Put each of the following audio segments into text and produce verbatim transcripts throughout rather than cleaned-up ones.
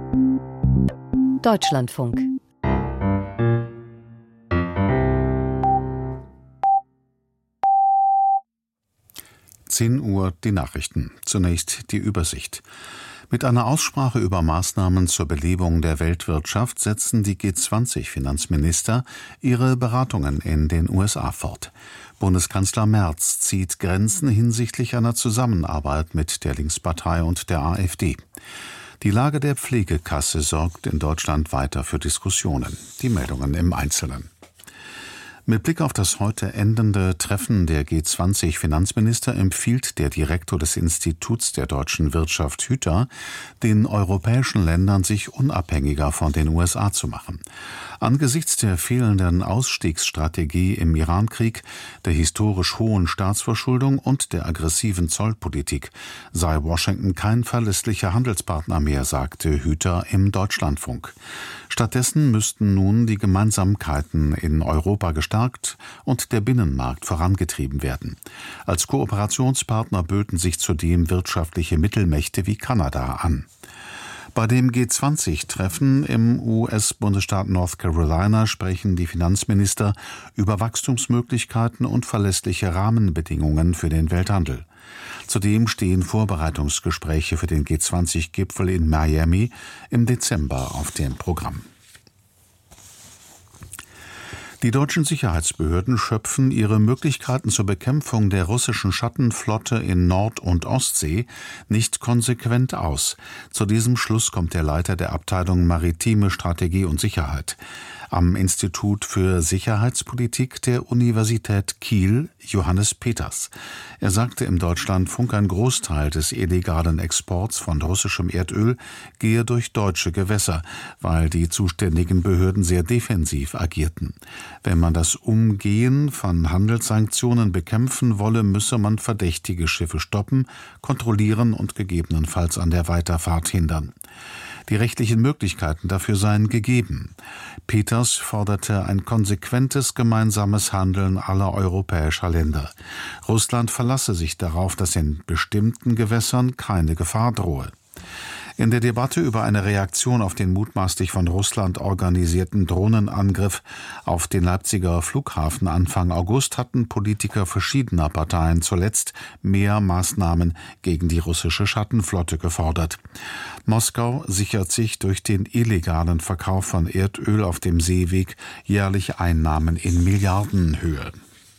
Deutschlandfunk. zehn Uhr die Nachrichten. Zunächst die Übersicht. Mit einer Aussprache über Maßnahmen zur Belebung der Weltwirtschaft setzen die G zwanzig Finanzminister ihre Beratungen in den U S A fort. Bundeskanzler Merz zieht Grenzen hinsichtlich einer Zusammenarbeit mit der Linkspartei und der AfD. Die Lage der Pflegekasse sorgt in Deutschland weiter für Diskussionen. Die Meldungen im Einzelnen. Mit Blick auf das heute endende Treffen der G zwanzig Finanzminister empfiehlt der Direktor des Instituts der deutschen Wirtschaft Hüter, den europäischen Ländern sich unabhängiger von den U S A zu machen. Angesichts der fehlenden Ausstiegsstrategie im Irankrieg, der historisch hohen Staatsverschuldung und der aggressiven Zollpolitik sei Washington kein verlässlicher Handelspartner mehr, sagte Hüter im Deutschlandfunk. Stattdessen müssten nun die Gemeinsamkeiten in Europa gestärkt und der Binnenmarkt vorangetrieben werden. Als Kooperationspartner böten sich zudem wirtschaftliche Mittelmächte wie Kanada an. Bei dem G zwanzig-Treffen im U S-Bundesstaat North Carolina sprechen die Finanzminister über Wachstumsmöglichkeiten und verlässliche Rahmenbedingungen für den Welthandel. Zudem stehen Vorbereitungsgespräche für den G zwanzig-Gipfel in Miami im Dezember auf dem Programm. Die deutschen Sicherheitsbehörden schöpfen ihre Möglichkeiten zur Bekämpfung der russischen Schattenflotte in Nord- und Ostsee nicht konsequent aus. Zu diesem Schluss kommt der Leiter der Abteilung Maritime Strategie und Sicherheit am Institut für Sicherheitspolitik der Universität Kiel, Johannes Peters. Er sagte im Deutschlandfunk, ein Großteil des illegalen Exports von russischem Erdöl gehe durch deutsche Gewässer, weil die zuständigen Behörden sehr defensiv agierten. Wenn man das Umgehen von Handelssanktionen bekämpfen wolle, müsse man verdächtige Schiffe stoppen, kontrollieren und gegebenenfalls an der Weiterfahrt hindern. Die rechtlichen Möglichkeiten dafür seien gegeben. Peters forderte ein konsequentes gemeinsames Handeln aller europäischer Länder. Russland verlasse sich darauf, dass in bestimmten Gewässern keine Gefahr drohe. In der Debatte über eine Reaktion auf den mutmaßlich von Russland organisierten Drohnenangriff auf den Leipziger Flughafen Anfang August hatten Politiker verschiedener Parteien zuletzt mehr Maßnahmen gegen die russische Schattenflotte gefordert. Moskau sichert sich durch den illegalen Verkauf von Erdöl auf dem Seeweg jährlich Einnahmen in Milliardenhöhe.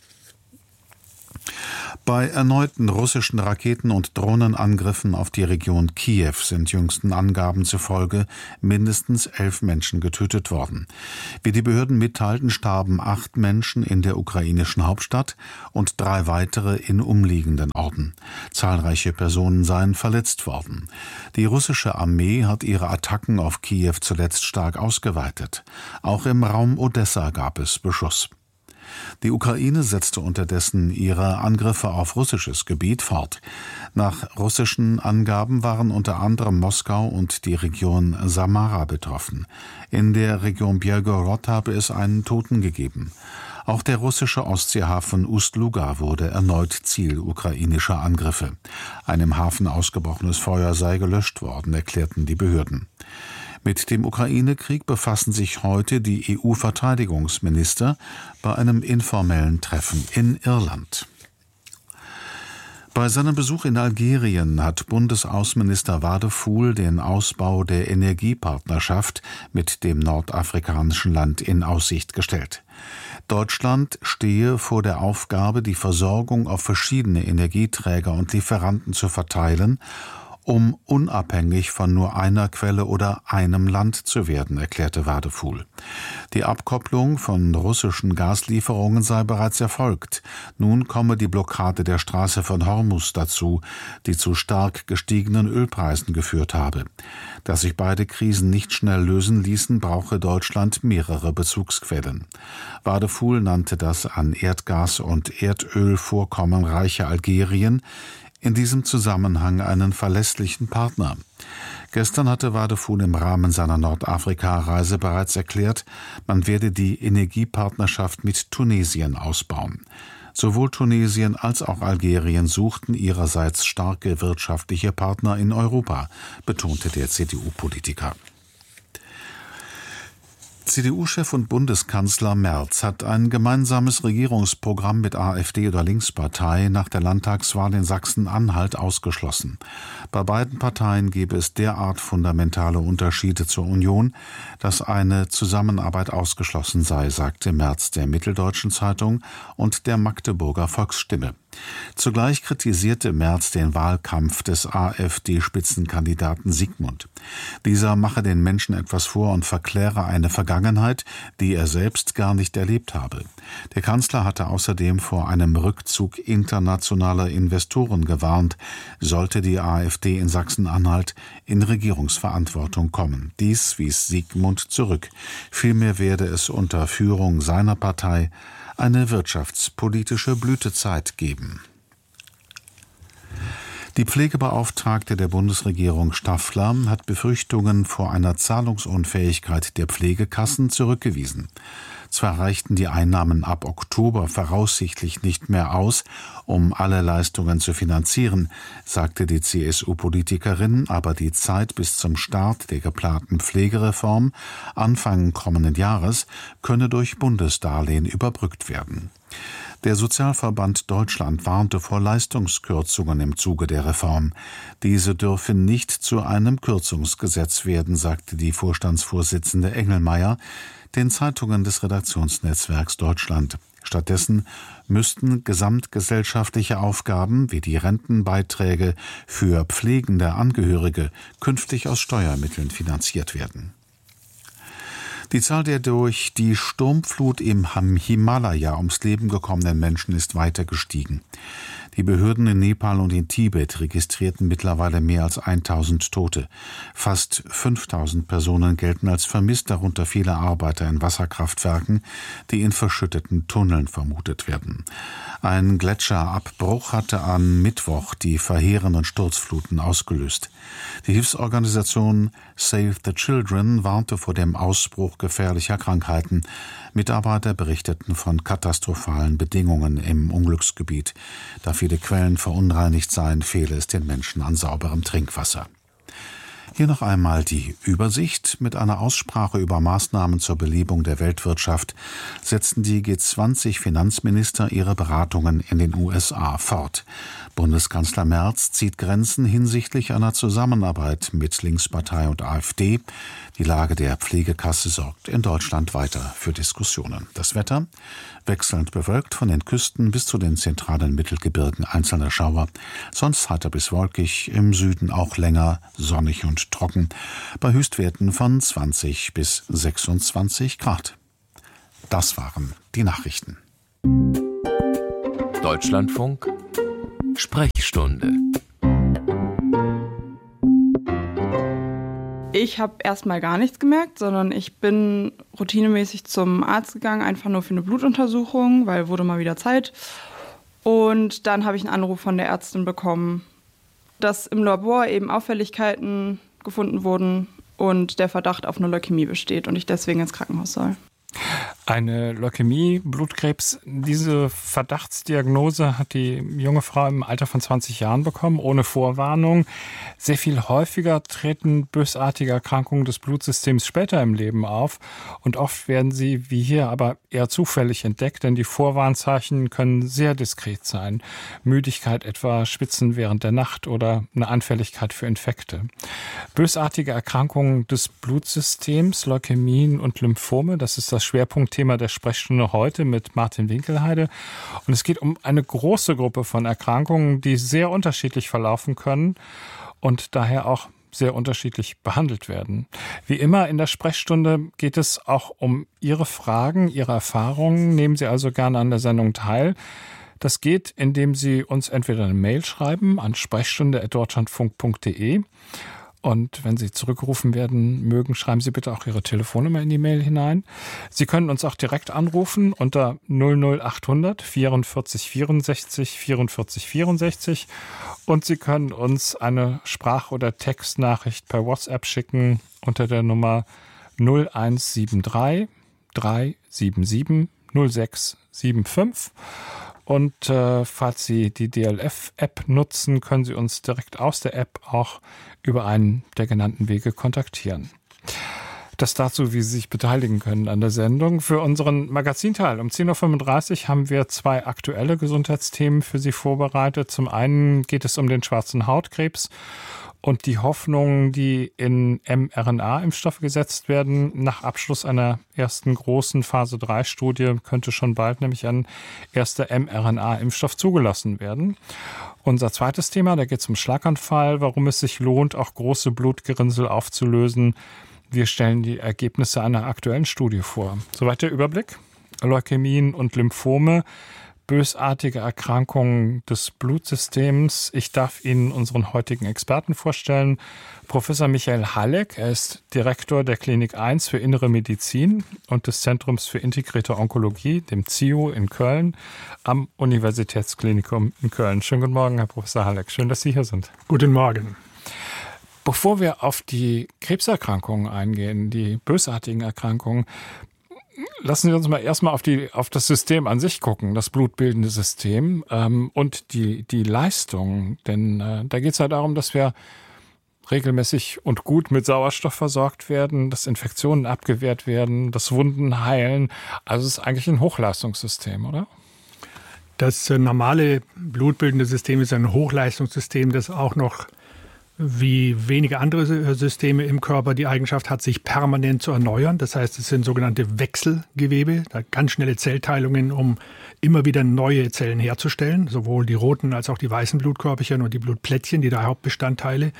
Bei erneuten russischen Raketen- und Drohnenangriffen auf die Region Kiew sind jüngsten Angaben zufolge mindestens elf Menschen getötet worden. Wie die Behörden mitteilten, starben acht Menschen in der ukrainischen Hauptstadt und drei weitere in umliegenden Orten. Zahlreiche Personen seien verletzt worden. Die russische Armee hat ihre Attacken auf Kiew zuletzt stark ausgeweitet. Auch im Raum Odessa gab es Beschuss. Die Ukraine setzte unterdessen ihre Angriffe auf russisches Gebiet fort. Nach russischen Angaben waren unter anderem Moskau und die Region Samara betroffen. In der Region Belgorod habe es einen Toten gegeben. Auch der russische Ostseehafen Ust-Luga wurde erneut Ziel ukrainischer Angriffe. Ein im Hafen ausgebrochenes Feuer sei gelöscht worden, erklärten die Behörden. Mit dem Ukraine-Krieg befassen sich heute die E U-Verteidigungsminister bei einem informellen Treffen in Irland. Bei seinem Besuch in Algerien hat Bundesaußenminister Wadefuhl den Ausbau der Energiepartnerschaft mit dem nordafrikanischen Land in Aussicht gestellt. Deutschland stehe vor der Aufgabe, die Versorgung auf verschiedene Energieträger und Lieferanten zu verteilen, um unabhängig von nur einer Quelle oder einem Land zu werden, erklärte Wadefuhl. Die Abkopplung von russischen Gaslieferungen sei bereits erfolgt. Nun komme die Blockade der Straße von Hormuz dazu, die zu stark gestiegenen Ölpreisen geführt habe. Dass sich beide Krisen nicht schnell lösen ließen, brauche Deutschland mehrere Bezugsquellen. Wadefuhl nannte das an Erdgas- und Erdölvorkommen reiche Algerien in diesem Zusammenhang einen verlässlichen Partner. Gestern hatte Wadefuhl im Rahmen seiner Nordafrika-Reise bereits erklärt, man werde die Energiepartnerschaft mit Tunesien ausbauen. Sowohl Tunesien als auch Algerien suchten ihrerseits starke wirtschaftliche Partner in Europa, betonte der C D U-Politiker. C D U-Chef und Bundeskanzler Merz hat ein gemeinsames Regierungsprogramm mit AfD oder Linkspartei nach der Landtagswahl in Sachsen-Anhalt ausgeschlossen. Bei beiden Parteien gebe es derart fundamentale Unterschiede zur Union, dass eine Zusammenarbeit ausgeschlossen sei, sagte Merz der Mitteldeutschen Zeitung und der Magdeburger Volksstimme. Zugleich kritisierte Merz den Wahlkampf des AfD-Spitzenkandidaten Sigmund. Dieser mache den Menschen etwas vor und verkläre eine Vergangenheit, die er selbst gar nicht erlebt habe. Der Kanzler hatte außerdem vor einem Rückzug internationaler Investoren gewarnt, sollte die AfD in Sachsen-Anhalt in Regierungsverantwortung kommen. Dies wies Sigmund zurück. Vielmehr werde es unter Führung seiner Partei eine wirtschaftspolitische Blütezeit geben. Die Pflegebeauftragte der Bundesregierung Staffler hat Befürchtungen vor einer Zahlungsunfähigkeit der Pflegekassen zurückgewiesen. Zwar reichten die Einnahmen ab Oktober voraussichtlich nicht mehr aus, um alle Leistungen zu finanzieren, sagte die C S U-Politikerin, aber die Zeit bis zum Start der geplanten Pflegereform Anfang kommenden Jahres könne durch Bundesdarlehen überbrückt werden. Der Sozialverband Deutschland warnte vor Leistungskürzungen im Zuge der Reform. Diese dürfen nicht zu einem Kürzungsgesetz werden, sagte die Vorstandsvorsitzende Engelmeier den Zeitungen des Redaktionsnetzwerks Deutschland. Stattdessen müssten gesamtgesellschaftliche Aufgaben wie die Rentenbeiträge für pflegende Angehörige künftig aus Steuermitteln finanziert werden. Die Zahl der durch die Sturmflut im Himalaya ums Leben gekommenen Menschen ist weiter gestiegen. Die Behörden in Nepal und in Tibet registrierten mittlerweile mehr als tausend Tote. Fast fünftausend Personen gelten als vermisst, darunter viele Arbeiter in Wasserkraftwerken, die in verschütteten Tunneln vermutet werden. Ein Gletscherabbruch hatte am Mittwoch die verheerenden Sturzfluten ausgelöst. Die Hilfsorganisation Save the Children warnte vor dem Ausbruch gefährlicher Krankheiten. Mitarbeiter berichteten von katastrophalen Bedingungen im Unglücksgebiet. Da viele Quellen verunreinigt seien, fehle es den Menschen an sauberem Trinkwasser. Hier noch einmal die Übersicht. Mit einer Aussprache über Maßnahmen zur Belebung der Weltwirtschaft setzten die G zwanzig Finanzminister ihre Beratungen in den U S A fort. Bundeskanzler Merz zieht Grenzen hinsichtlich einer Zusammenarbeit mit Linkspartei und AfD. Die Lage der Pflegekasse sorgt in Deutschland weiter für Diskussionen. Das Wetter? Wechselnd bewölkt, von den Küsten bis zu den zentralen Mittelgebirgen einzelne Schauer. Sonst heiter bis wolkig, im Süden auch länger sonnig und trocken. Bei Höchstwerten von zwanzig bis sechsundzwanzig Grad. Das waren die Nachrichten. Deutschlandfunk Sprechstunde. Ich habe erstmal gar nichts gemerkt, sondern ich bin routinemäßig zum Arzt gegangen, einfach nur für eine Blutuntersuchung, weil wurde mal wieder Zeit. Und dann habe ich einen Anruf von der Ärztin bekommen, dass im Labor eben Auffälligkeiten gefunden wurden und der Verdacht auf eine Leukämie besteht und ich deswegen ins Krankenhaus soll. Eine Leukämie, Blutkrebs, diese Verdachtsdiagnose hat die junge Frau im Alter von zwanzig Jahren bekommen, ohne Vorwarnung. Sehr viel häufiger treten bösartige Erkrankungen des Blutsystems später im Leben auf und oft werden sie, wie hier, aber eher zufällig entdeckt, denn die Vorwarnzeichen können sehr diskret sein. Müdigkeit etwa, Schwitzen während der Nacht oder eine Anfälligkeit für Infekte. Bösartige Erkrankungen des Blutsystems, Leukämien und Lymphome, das ist das Schwerpunktthema der Sprechstunde heute mit Martin Winkelheide. Und es geht um eine große Gruppe von Erkrankungen, die sehr unterschiedlich verlaufen können und daher auch sehr unterschiedlich behandelt werden. Wie immer in der Sprechstunde geht es auch um Ihre Fragen, Ihre Erfahrungen. Nehmen Sie also gerne an der Sendung teil. Das geht, indem Sie uns entweder eine Mail schreiben an sprechstunde at deutschlandfunk punkt de. Und wenn Sie zurückgerufen werden mögen, schreiben Sie bitte auch Ihre Telefonnummer in die Mail hinein. Sie können uns auch direkt anrufen unter null null achthundert vierundvierzig vierundsechzig vierundvierzig vierundsechzig und Sie können uns eine Sprach- oder Textnachricht per WhatsApp schicken unter der Nummer null eins sieben drei drei sieben sieben null sechs sieben fünf. Und äh, falls Sie die D L F-App nutzen, können Sie uns direkt aus der App auch über einen der genannten Wege kontaktieren. Das dazu, wie Sie sich beteiligen können an der Sendung. Für unseren Magazinteil um zehn Uhr fünfunddreißig haben wir zwei aktuelle Gesundheitsthemen für Sie vorbereitet. Zum einen geht es um den schwarzen Hautkrebs und die Hoffnungen, die in mRNA-Impfstoffe gesetzt werden. Nach Abschluss einer ersten großen Phase drei Studie könnte schon bald nämlich ein erster mRNA-Impfstoff zugelassen werden. Unser zweites Thema, da geht es um Schlaganfall, warum es sich lohnt, auch große Blutgerinnsel aufzulösen. Wir stellen die Ergebnisse einer aktuellen Studie vor. Soweit der Überblick. Leukämien und Lymphome, bösartige Erkrankungen des Blutsystems. Ich darf Ihnen unseren heutigen Experten vorstellen. Professor Michael Halleck, er ist Direktor der Klinik eins für Innere Medizin und des Zentrums für integrierte Onkologie, dem Z I O in Köln, am Universitätsklinikum in Köln. Schönen guten Morgen, Herr Professor Halleck. Schön, dass Sie hier sind. Guten Morgen. Bevor wir auf die Krebserkrankungen eingehen, die bösartigen Erkrankungen, lassen Sie uns mal erstmal auf, die, auf das System an sich gucken, das blutbildende System ähm, und die, die Leistung. Denn äh, da geht es ja darum, dass wir regelmäßig und gut mit Sauerstoff versorgt werden, dass Infektionen abgewehrt werden, dass Wunden heilen. Also es ist eigentlich ein Hochleistungssystem, oder? Das normale blutbildende System ist ein Hochleistungssystem, das auch noch wie wenige andere Systeme im Körper die Eigenschaft hat, sich permanent zu erneuern. Das heißt, es sind sogenannte Wechselgewebe, ganz schnelle Zellteilungen, um immer wieder neue Zellen herzustellen, sowohl die roten als auch die weißen Blutkörperchen und die Blutplättchen, die da Hauptbestandteile.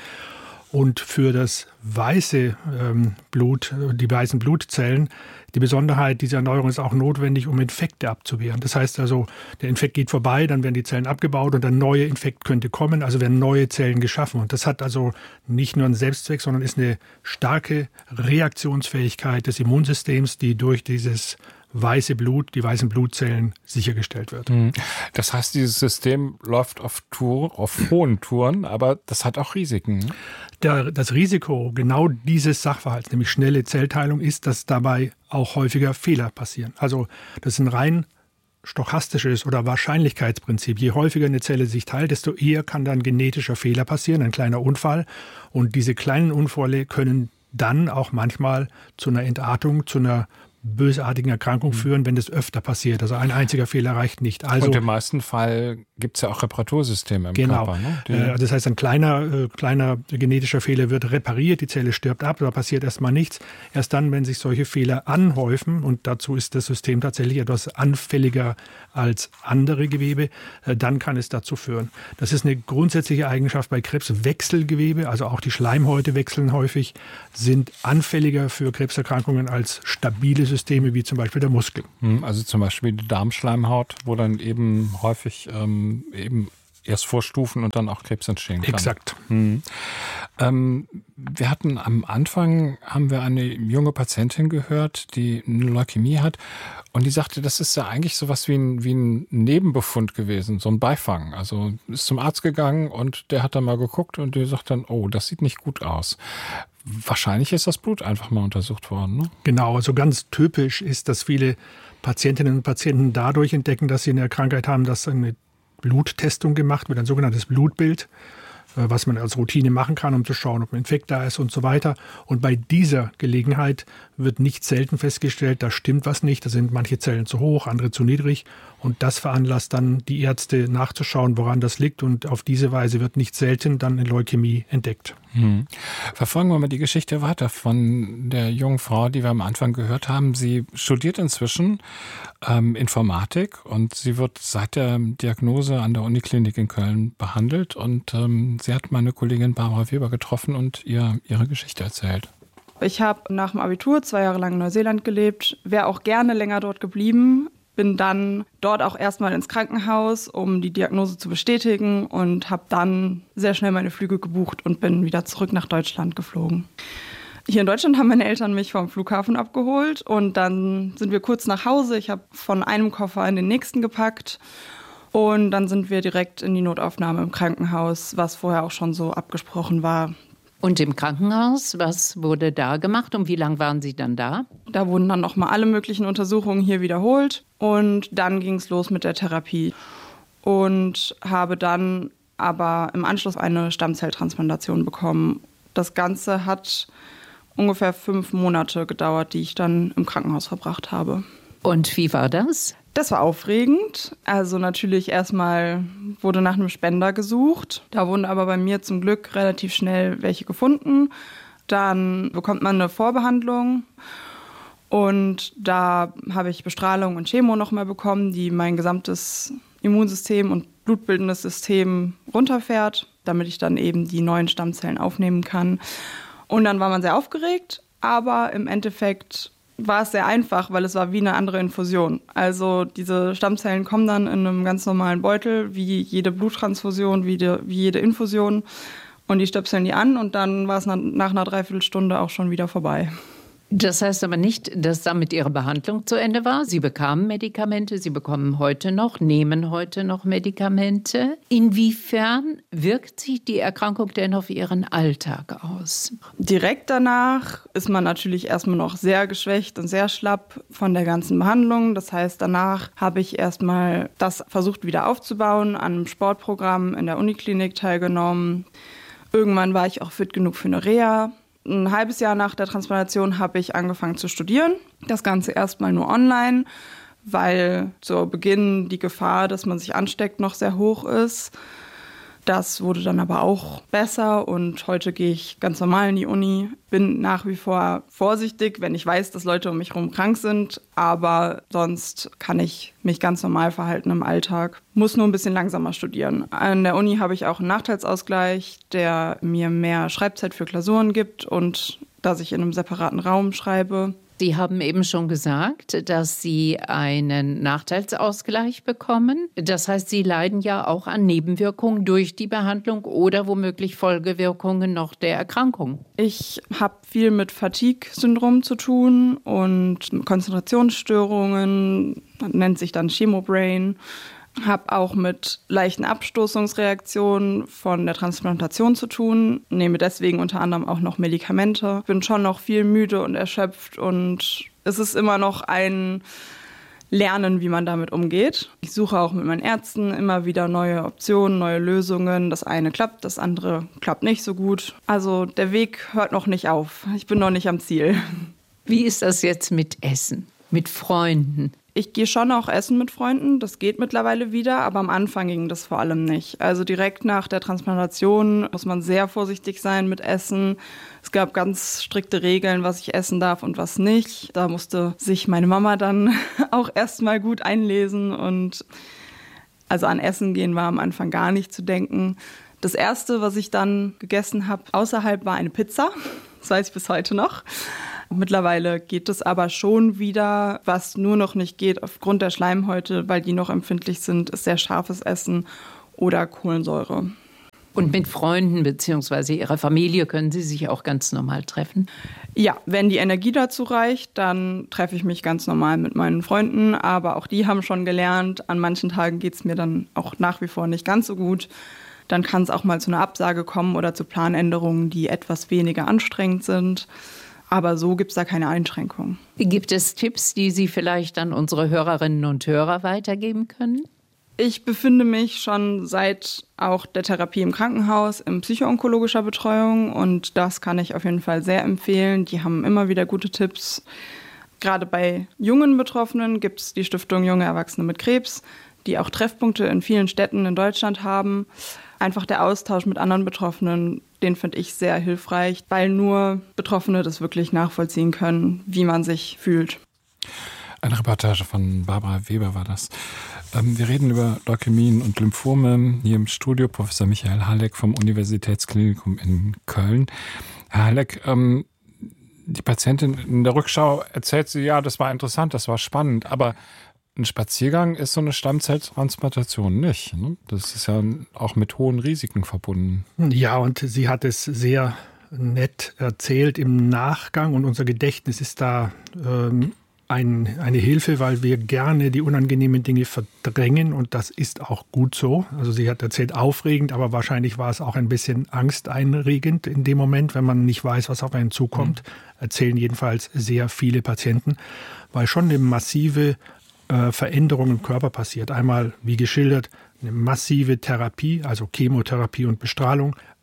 Und für das weiße ähm, Blut, die weißen Blutzellen, die Besonderheit dieser Erneuerung ist auch notwendig, um Infekte abzuwehren. Das heißt also, der Infekt geht vorbei, dann werden die Zellen abgebaut und ein neuer Infekt könnte kommen, also werden neue Zellen geschaffen. Und das hat also nicht nur einen Selbstzweck, sondern ist eine starke Reaktionsfähigkeit des Immunsystems, die durch dieses weiße Blut, die weißen Blutzellen sichergestellt wird. Das heißt, dieses System läuft auf Tour, auf hohen Touren, aber das hat auch Risiken. Der, das Risiko genau dieses Sachverhalts, nämlich schnelle Zellteilung, ist, dass dabei auch häufiger Fehler passieren. Also das ist ein rein stochastisches oder Wahrscheinlichkeitsprinzip. Je häufiger eine Zelle sich teilt, desto eher kann dann genetischer Fehler passieren, ein kleiner Unfall. Und diese kleinen Unfälle können dann auch manchmal zu einer Entartung, zu einer bösartigen Erkrankung führen, wenn das öfter passiert. Also ein einziger Fehler reicht nicht. Also, und im meisten Fall gibt es ja auch Reparatursysteme im genau. Körper. Ne? Genau. Das heißt, ein kleiner, äh, kleiner genetischer Fehler wird repariert, die Zelle stirbt ab, da passiert erstmal nichts. Erst dann, wenn sich solche Fehler anhäufen, und dazu ist das System tatsächlich etwas anfälliger als andere Gewebe, äh, dann kann es dazu führen. Das ist eine grundsätzliche Eigenschaft bei Krebs. Wechselgewebe, also auch die Schleimhäute wechseln häufig, sind anfälliger für Krebserkrankungen als stabile Systeme wie zum Beispiel der Muskel. Also zum Beispiel die Darmschleimhaut, wo dann eben häufig ähm, eben erst Vorstufen und dann auch Krebs entstehen kann. Exakt. Hm. Ähm, wir hatten am Anfang, haben wir eine junge Patientin gehört, die eine Leukämie hat und die sagte, das ist ja eigentlich sowas wie ein, wie ein Nebenbefund gewesen, so ein Beifang. Also ist zum Arzt gegangen und der hat dann mal geguckt und der sagt dann, oh, das sieht nicht gut aus. Wahrscheinlich ist das Blut einfach mal untersucht worden, ne? Genau, also ganz typisch ist, dass viele Patientinnen und Patienten dadurch entdecken, dass sie eine Krankheit haben, dass eine Bluttestung gemacht wird, ein sogenanntes Blutbild, was man als Routine machen kann, um zu schauen, ob ein Infekt da ist und so weiter. Und bei dieser Gelegenheit wird nicht selten festgestellt, da stimmt was nicht, da sind manche Zellen zu hoch, andere zu niedrig. Und das veranlasst dann die Ärzte nachzuschauen, woran das liegt. Und auf diese Weise wird nicht selten dann eine Leukämie entdeckt. Hm. Verfolgen wir mal die Geschichte weiter von der jungen Frau, die wir am Anfang gehört haben. Sie studiert inzwischen ähm, Informatik und sie wird seit der Diagnose an der Uniklinik in Köln behandelt. Und ähm, sie hat meine Kollegin Barbara Weber getroffen und ihr ihre Geschichte erzählt. Ich habe nach dem Abitur zwei Jahre lang in Neuseeland gelebt, wäre auch gerne länger dort geblieben. Bin dann dort auch erstmal ins Krankenhaus, um die Diagnose zu bestätigen und habe dann sehr schnell meine Flüge gebucht und bin wieder zurück nach Deutschland geflogen. Hier in Deutschland haben meine Eltern mich vom Flughafen abgeholt und dann sind wir kurz nach Hause. Ich habe von einem Koffer in den nächsten gepackt und dann sind wir direkt in die Notaufnahme im Krankenhaus, was vorher auch schon so abgesprochen war. Und im Krankenhaus, was wurde da gemacht und wie lange waren Sie dann da? Da wurden dann nochmal alle möglichen Untersuchungen hier wiederholt und dann ging es los mit der Therapie und habe dann aber im Anschluss eine Stammzelltransplantation bekommen. Das Ganze hat ungefähr fünf Monate gedauert, die ich dann im Krankenhaus verbracht habe. Und wie war das? Das war aufregend. Also natürlich erstmal wurde nach einem Spender gesucht. Da wurden aber bei mir zum Glück relativ schnell welche gefunden. Dann bekommt man eine Vorbehandlung und da habe ich Bestrahlung und Chemo nochmal bekommen, die mein gesamtes Immunsystem und blutbildendes System runterfährt, damit ich dann eben die neuen Stammzellen aufnehmen kann. Und dann war man sehr aufgeregt, aber im Endeffekt war es sehr einfach, weil es war wie eine andere Infusion. Also diese Stammzellen kommen dann in einem ganz normalen Beutel, wie jede Bluttransfusion, wie, die, wie jede Infusion. Und die stöpseln die an und dann war es nach, nach einer Dreiviertelstunde auch schon wieder vorbei. Das heißt aber nicht, dass damit Ihre Behandlung zu Ende war. Sie bekamen Medikamente, Sie bekommen heute noch, nehmen heute noch Medikamente. Inwiefern wirkt sich die Erkrankung denn auf Ihren Alltag aus? Direkt danach ist man natürlich erstmal noch sehr geschwächt und sehr schlapp von der ganzen Behandlung. Das heißt, danach habe ich erstmal das versucht wieder aufzubauen, an einem Sportprogramm in der Uniklinik teilgenommen. Irgendwann war ich auch fit genug für eine Reha. Ein halbes Jahr nach der Transplantation habe ich angefangen zu studieren. Das Ganze erstmal nur online, weil zu Beginn die Gefahr, dass man sich ansteckt, noch sehr hoch ist. Das wurde dann aber auch besser und heute gehe ich ganz normal in die Uni. Bin nach wie vor vorsichtig, wenn ich weiß, dass Leute um mich herum krank sind. Aber sonst kann ich mich ganz normal verhalten im Alltag. Muss nur ein bisschen langsamer studieren. An der Uni habe ich auch einen Nachteilsausgleich, der mir mehr Schreibzeit für Klausuren gibt und dass ich in einem separaten Raum schreibe. Sie haben eben schon gesagt, dass Sie einen Nachteilsausgleich bekommen. Das heißt, Sie leiden ja auch an Nebenwirkungen durch die Behandlung oder womöglich Folgewirkungen noch der Erkrankung. Ich habe viel mit Fatigue-Syndrom zu tun und Konzentrationsstörungen, das nennt sich dann Chemobrain. Habe auch mit leichten Abstoßungsreaktionen von der Transplantation zu tun, nehme deswegen unter anderem auch noch Medikamente. Bin schon noch viel müde und erschöpft und es ist immer noch ein Lernen, wie man damit umgeht. Ich suche auch mit meinen Ärzten immer wieder neue Optionen, neue Lösungen. Das eine klappt, das andere klappt nicht so gut. Also der Weg hört noch nicht auf. Ich bin noch nicht am Ziel. Wie ist das jetzt mit Essen, mit Freunden? Ich gehe schon auch essen mit Freunden, das geht mittlerweile wieder, aber am Anfang ging das vor allem nicht. Also direkt nach der Transplantation muss man sehr vorsichtig sein mit Essen. Es gab ganz strikte Regeln, was ich essen darf und was nicht. Da musste sich meine Mama dann auch erstmal gut einlesen und also an Essen gehen war am Anfang gar nicht zu denken. Das Erste, was ich dann gegessen habe außerhalb, war eine Pizza. Das weiß ich bis heute noch. Mittlerweile geht es aber schon wieder. Was nur noch nicht geht aufgrund der Schleimhäute, weil die noch empfindlich sind, ist sehr scharfes Essen oder Kohlensäure. Und mit Freunden bzw. Ihrer Familie können Sie sich auch ganz normal treffen? Ja, wenn die Energie dazu reicht, dann treffe ich mich ganz normal mit meinen Freunden. Aber auch die haben schon gelernt, an manchen Tagen geht es mir dann auch nach wie vor nicht ganz so gut. Dann kann es auch mal zu einer Absage kommen oder zu Planänderungen, die etwas weniger anstrengend sind. Aber so gibt es da keine Einschränkungen. Gibt es Tipps, die Sie vielleicht an unsere Hörerinnen und Hörer weitergeben können? Ich befinde mich schon seit auch der Therapie im Krankenhaus in psychoonkologischer Betreuung und das kann ich auf jeden Fall sehr empfehlen. Die haben immer wieder gute Tipps. Gerade bei jungen Betroffenen gibt es die Stiftung Junge Erwachsene mit Krebs, die auch Treffpunkte in vielen Städten in Deutschland haben. Einfach der Austausch mit anderen Betroffenen, den finde ich sehr hilfreich, weil nur Betroffene das wirklich nachvollziehen können, wie man sich fühlt. Eine Reportage von Barbara Weber war das. Ähm, wir reden über Leukämien und Lymphome hier im Studio. Professor Michael Halleck vom Universitätsklinikum in Köln. Herr Halleck, ähm, die Patientin in der Rückschau erzählt sie, ja, das war interessant, das war spannend, aber ein Spaziergang ist so eine Stammzelltransplantation nicht. Ne? Das ist ja auch mit hohen Risiken verbunden. Ja, und sie hat es sehr nett erzählt im Nachgang und unser Gedächtnis ist da ähm, ein, eine Hilfe, weil wir gerne die unangenehmen Dinge verdrängen und das ist auch gut so. Also sie hat erzählt, aufregend, aber wahrscheinlich war es auch ein bisschen angsteinregend in dem Moment, wenn man nicht weiß, was auf einen zukommt. Mhm. Erzählen jedenfalls sehr viele Patienten, weil schon eine massive Veränderung im Körper passiert. Einmal, wie geschildert, eine massive Therapie, also Chemotherapie und Bestrahlung,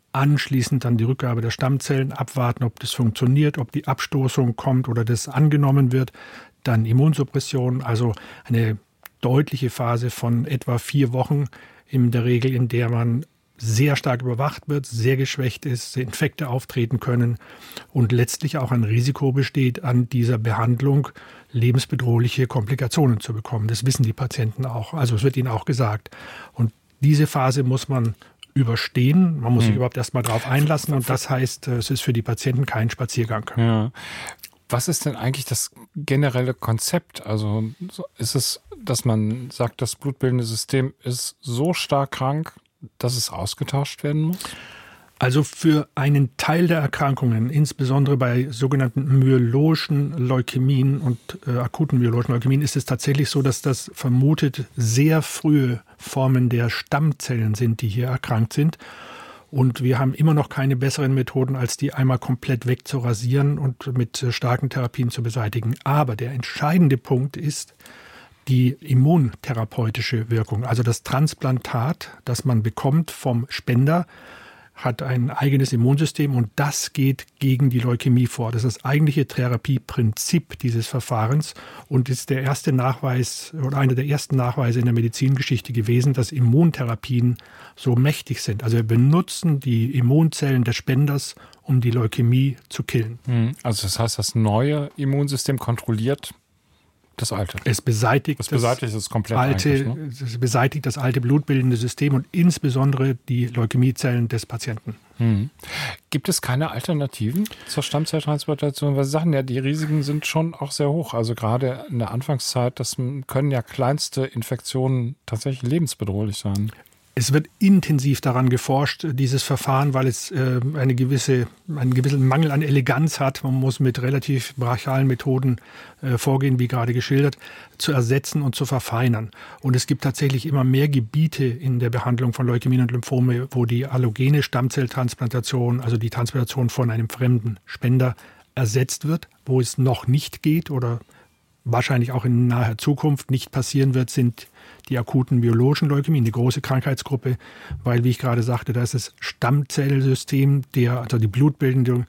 anschließend dann die Rückgabe der Stammzellen, abwarten, ob das funktioniert, ob die Abstoßung kommt oder das angenommen wird, dann Immunsuppression, also eine deutliche Phase von etwa vier Wochen in der Regel, in der man sehr stark überwacht wird, sehr geschwächt ist, Infekte auftreten können und letztlich auch ein Risiko besteht, an dieser Behandlung lebensbedrohliche Komplikationen zu bekommen. Das wissen die Patienten auch, also es wird ihnen auch gesagt. Und diese Phase muss man überstehen, man muss sich hm. überhaupt erst mal drauf einlassen und das heißt, es ist für die Patienten kein Spaziergang. Ja. Was ist denn eigentlich das generelle Konzept? Also ist es, dass man sagt, das blutbildende System ist so stark krank, dass es ausgetauscht werden muss? Also für einen Teil der Erkrankungen, insbesondere bei sogenannten myologischen Leukämien und äh, akuten myologischen Leukämien, ist es tatsächlich so, dass das vermutet sehr frühe Formen der Stammzellen sind, die hier erkrankt sind. Und wir haben immer noch keine besseren Methoden, als die einmal komplett wegzurasieren und mit äh, starken Therapien zu beseitigen. Aber der entscheidende Punkt ist die immuntherapeutische Wirkung. Also das Transplantat, das man bekommt vom Spender, hat ein eigenes Immunsystem und das geht gegen die Leukämie vor. Das ist das eigentliche Therapieprinzip dieses Verfahrens und ist der erste Nachweis oder einer der ersten Nachweise in der Medizingeschichte gewesen, dass Immuntherapien so mächtig sind. Also wir benutzen die Immunzellen des Spenders, um die Leukämie zu killen. Also das heißt, das neue Immunsystem kontrolliert das alte. Es beseitigt, das, beseitigt das, komplett alte, ne? es beseitigt das alte blutbildende System und insbesondere die Leukämiezellen des Patienten. Hm. Gibt es keine Alternativen zur Stammzelltransplantation? Weil Sie sagen ja, die Risiken sind schon auch sehr hoch. Also gerade in der Anfangszeit, das können ja kleinste Infektionen tatsächlich lebensbedrohlich sein. Es wird intensiv daran geforscht, dieses Verfahren, weil es äh, eine gewisse, einen gewissen Mangel an Eleganz hat. Man muss mit relativ brachialen Methoden äh, vorgehen, wie gerade geschildert, zu ersetzen und zu verfeinern. Und es gibt tatsächlich immer mehr Gebiete in der Behandlung von Leukämien und Lymphome, wo die allogene Stammzelltransplantation, also die Transplantation von einem fremden Spender, ersetzt wird. Wo es noch nicht geht oder wahrscheinlich auch in naher Zukunft nicht passieren wird, sind die akuten myologischen Leukämien, die große Krankheitsgruppe, weil, wie ich gerade sagte, da ist das Stammzellsystem, der, also die blutbildende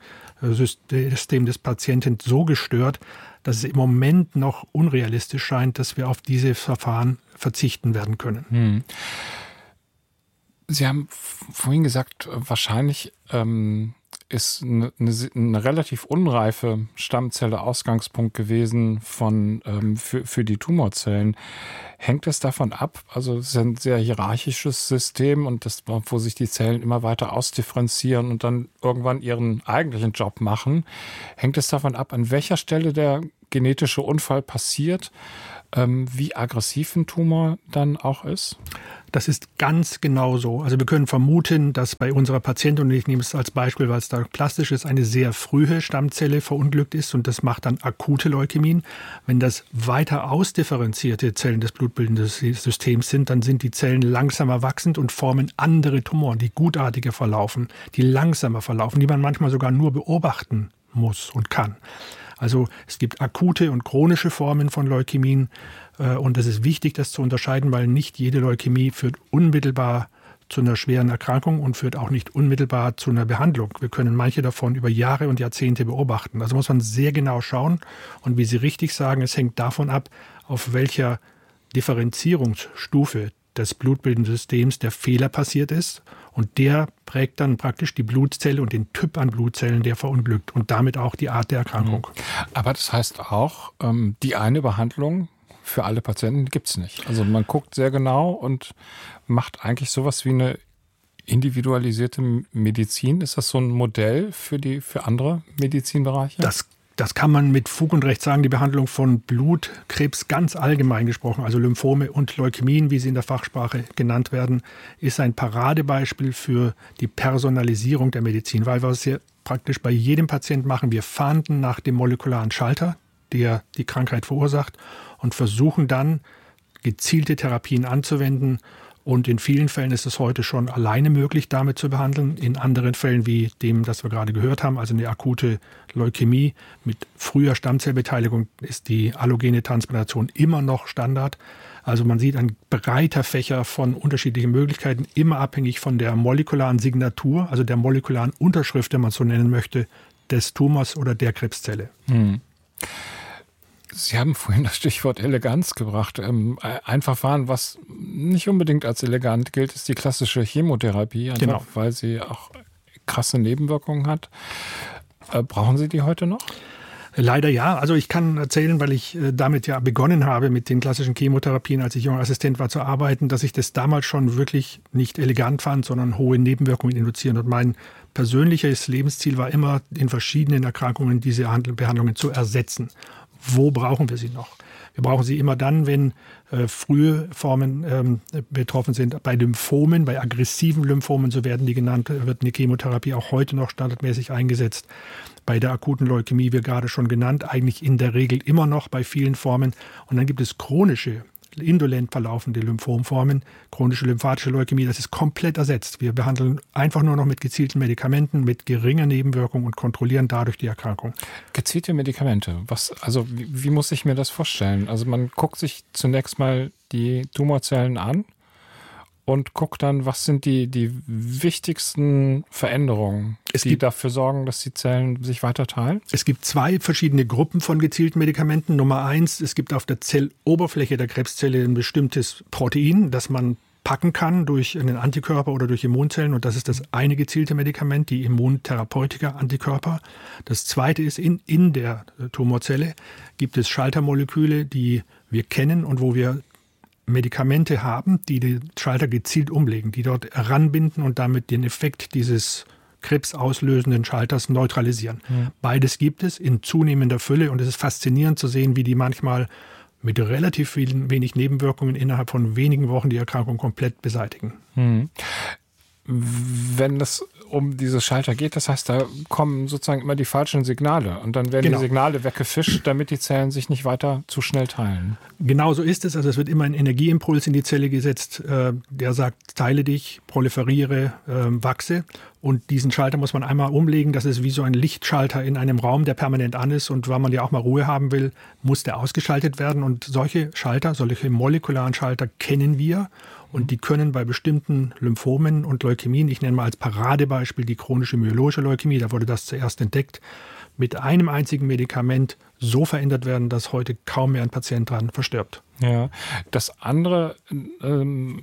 System des Patienten so gestört, dass es im Moment noch unrealistisch scheint, dass wir auf diese Verfahren verzichten werden können. Hm. Sie haben vorhin gesagt, wahrscheinlich ähm, ist eine, eine, eine relativ unreife Stammzelle Ausgangspunkt gewesen von, ähm, für, für die Tumorzellen. Hängt es davon ab? Also es ist ein sehr hierarchisches System und das, wo sich die Zellen immer weiter ausdifferenzieren und dann irgendwann ihren eigentlichen Job machen. Hängt es davon ab, an welcher Stelle der genetische Unfall passiert, ähm, wie aggressiv ein Tumor dann auch ist? Das ist ganz genau so. Also wir können vermuten, dass bei unserer Patientin, und ich nehme es als Beispiel, weil es da plastisch ist, eine sehr frühe Stammzelle verunglückt ist und das macht dann akute Leukämien. Wenn das weiter ausdifferenzierte Zellen des blutbildenden Systems sind, dann sind die Zellen langsamer wachsend und formen andere Tumoren, die gutartiger verlaufen, die langsamer verlaufen, die man manchmal sogar nur beobachten muss und kann. Also es gibt akute und chronische Formen von Leukämien und es ist wichtig, das zu unterscheiden, weil nicht jede Leukämie führt unmittelbar zu einer schweren Erkrankung und führt auch nicht unmittelbar zu einer Behandlung. Wir können manche davon über Jahre und Jahrzehnte beobachten. Also muss man sehr genau schauen und wie Sie richtig sagen, es hängt davon ab, auf welcher Differenzierungsstufe des blutbildenden Systems der Fehler passiert ist. Und der prägt dann praktisch die Blutzelle und den Typ an Blutzellen, der verunglückt und damit auch die Art der Erkrankung. Aber das heißt auch, die eine Behandlung für alle Patienten gibt es nicht. Also man guckt sehr genau und macht eigentlich sowas wie eine individualisierte Medizin. Ist das so ein Modell für die für andere Medizinbereiche? Das Das kann man mit Fug und Recht sagen, die Behandlung von Blutkrebs ganz allgemein gesprochen, also Lymphome und Leukämien, wie sie in der Fachsprache genannt werden, ist ein Paradebeispiel für die Personalisierung der Medizin, weil wir es hier praktisch bei jedem Patienten machen. Wir fahnden nach dem molekularen Schalter, der die Krankheit verursacht und versuchen dann gezielte Therapien anzuwenden, Und in vielen Fällen ist es heute schon alleine möglich, damit zu behandeln. In anderen Fällen, wie dem, das wir gerade gehört haben, also eine akute Leukämie mit früher Stammzellbeteiligung, ist die allogene Transplantation immer noch Standard. Also man sieht ein breiter Fächer von unterschiedlichen Möglichkeiten, immer abhängig von der molekularen Signatur, also der molekularen Unterschrift, wenn man es so nennen möchte, des Tumors oder der Krebszelle. Hm. Sie haben vorhin das Stichwort Eleganz gebracht. Ähm, ein Verfahren, was nicht unbedingt als elegant gilt, ist die klassische Chemotherapie, einfach genau. weil sie auch krasse Nebenwirkungen hat. Äh, brauchen Sie die heute noch? Leider ja. Also ich kann erzählen, weil ich damit ja begonnen habe mit den klassischen Chemotherapien, als ich junger Assistent war, zu arbeiten, dass ich das damals schon wirklich nicht elegant fand, sondern hohe Nebenwirkungen induzieren. Und mein persönliches Lebensziel war immer, in verschiedenen Erkrankungen diese Behandlungen zu ersetzen. Wo brauchen wir sie noch? Wir brauchen sie immer dann, wenn äh, frühe Formen ähm, betroffen sind. Bei Lymphomen, bei aggressiven Lymphomen, so werden die genannt, wird eine Chemotherapie auch heute noch standardmäßig eingesetzt. Bei der akuten Leukämie, wie gerade schon genannt, eigentlich in der Regel immer noch bei vielen Formen. Und dann gibt es chronische, indolent verlaufende Lymphomformen, chronische lymphatische Leukämie, das ist komplett ersetzt. Wir behandeln einfach nur noch mit gezielten Medikamenten, mit geringer Nebenwirkung und kontrollieren dadurch die Erkrankung. Gezielte Medikamente, was, also wie, wie muss ich mir das vorstellen? Also man guckt sich zunächst mal die Tumorzellen an und guckt dann, was sind die, die wichtigsten Veränderungen, es die gibt, dafür sorgen, dass die Zellen sich weiter teilen? Es gibt zwei verschiedene Gruppen von gezielten Medikamenten. Nummer eins, es gibt auf der Zelloberfläche der Krebszelle ein bestimmtes Protein, das man packen kann durch einen Antikörper oder durch Immunzellen. Und das ist das eine gezielte Medikament, die Immuntherapeutika-Antikörper. Das zweite ist, in, in der Tumorzelle gibt es Schaltermoleküle, die wir kennen und wo wir Medikamente haben, die den Schalter gezielt umlegen, die dort heranbinden und damit den Effekt dieses krebsauslösenden Schalters neutralisieren. Mhm. Beides gibt es in zunehmender Fülle und es ist faszinierend zu sehen, wie die manchmal mit relativ vielen, wenig Nebenwirkungen innerhalb von wenigen Wochen die Erkrankung komplett beseitigen. Mhm. Wenn es um diese Schalter geht, das heißt, da kommen sozusagen immer die falschen Signale und dann werden genau. die Signale weggefischt, damit die Zellen sich nicht weiter zu schnell teilen. Genau so ist es. Also es wird immer ein Energieimpuls in die Zelle gesetzt, äh, der sagt, teile dich, proliferiere, äh, wachse. Und diesen Schalter muss man einmal umlegen. Das ist wie so ein Lichtschalter in einem Raum, der permanent an ist. Und weil man ja auch mal Ruhe haben will, muss der ausgeschaltet werden. Und solche Schalter, solche molekularen Schalter kennen wir. Und die können bei bestimmten Lymphomen und Leukämien, ich nenne mal als Paradebeispiel die chronische myeloische Leukämie, da wurde das zuerst entdeckt, mit einem einzigen Medikament so verändert werden, dass heute kaum mehr ein Patient dran verstirbt. Ja, das andere ähm,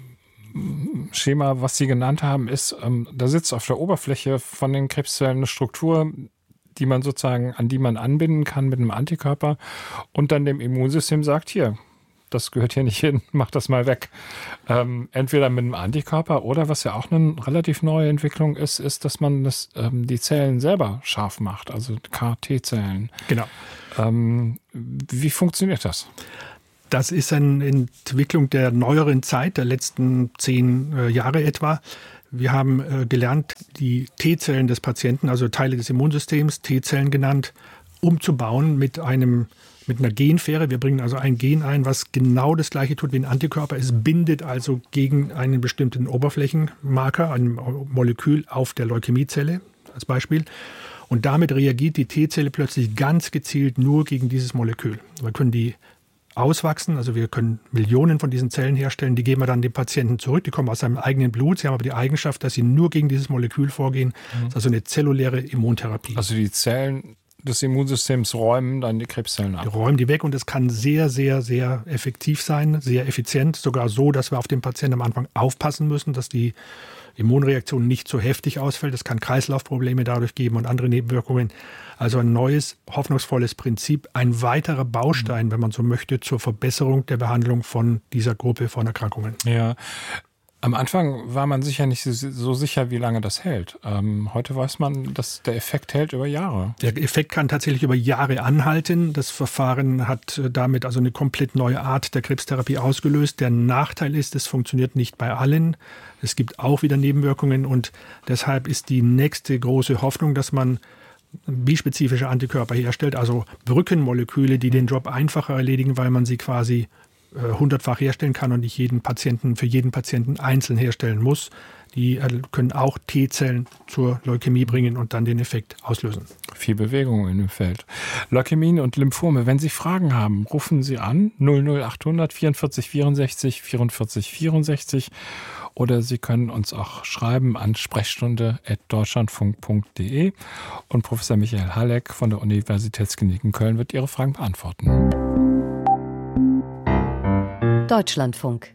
Schema, was Sie genannt haben, ist, ähm, da sitzt auf der Oberfläche von den Krebszellen eine Struktur, die man sozusagen, an die man anbinden kann mit einem Antikörper und dann dem Immunsystem sagt, hier, das gehört hier nicht hin, mach das mal weg. Ähm, entweder mit einem Antikörper oder, was ja auch eine relativ neue Entwicklung ist, ist, dass man das, ähm, die Zellen selber scharf macht, also K T-Zellen. Genau. Ähm, wie funktioniert das? Das ist eine Entwicklung der neueren Zeit, der letzten zehn äh, Jahre etwa. Wir haben äh, gelernt, die T-Zellen des Patienten, also Teile des Immunsystems, T-Zellen genannt, umzubauen mit einem mit einer Genfähre. Wir bringen also ein Gen ein, was genau das Gleiche tut wie ein Antikörper. Es bindet also gegen einen bestimmten Oberflächenmarker, ein Molekül auf der Leukämiezelle als Beispiel. Und damit reagiert die T-Zelle plötzlich ganz gezielt nur gegen dieses Molekül. Wir können die auswachsen, also wir können Millionen von diesen Zellen herstellen, die geben wir dann dem Patienten zurück, die kommen aus seinem eigenen Blut, sie haben aber die Eigenschaft, dass sie nur gegen dieses Molekül vorgehen. Mhm. Das ist also eine zelluläre Immuntherapie. Also die Zellen des Immunsystems räumen dann die Krebszellen ab. Die räumen die weg und es kann sehr, sehr, sehr effektiv sein, sehr effizient, sogar so, dass wir auf den Patienten am Anfang aufpassen müssen, dass die Immunreaktion nicht so heftig ausfällt. Es kann Kreislaufprobleme dadurch geben und andere Nebenwirkungen. Also ein neues, hoffnungsvolles Prinzip, ein weiterer Baustein, wenn man so möchte, zur Verbesserung der Behandlung von dieser Gruppe von Erkrankungen. Ja. Am Anfang war man sicher nicht so sicher, wie lange das hält. Ähm, heute weiß man, dass der Effekt hält über Jahre. Der Effekt kann tatsächlich über Jahre anhalten. Das Verfahren hat damit also eine komplett neue Art der Krebstherapie ausgelöst. Der Nachteil ist, es funktioniert nicht bei allen. Es gibt auch wieder Nebenwirkungen und deshalb ist die nächste große Hoffnung, dass man bispezifische Antikörper herstellt, also Brückenmoleküle, die den Job einfacher erledigen, weil man sie quasi hundertfach herstellen kann und nicht jeden Patienten, für jeden Patienten einzeln herstellen muss. Die können auch T-Zellen zur Leukämie bringen und dann den Effekt auslösen. Viel Bewegung in dem Feld. Leukämien und Lymphome. Wenn Sie Fragen haben, rufen Sie an null null achthundert vierundvierzig vierundsechzig vierundvierzig vierundsechzig oder Sie können uns auch schreiben an sprechstunde at deutschlandfunk punkt de und Professor Michael Halleck von der Universitätsklinik in Köln wird Ihre Fragen beantworten. Deutschlandfunk.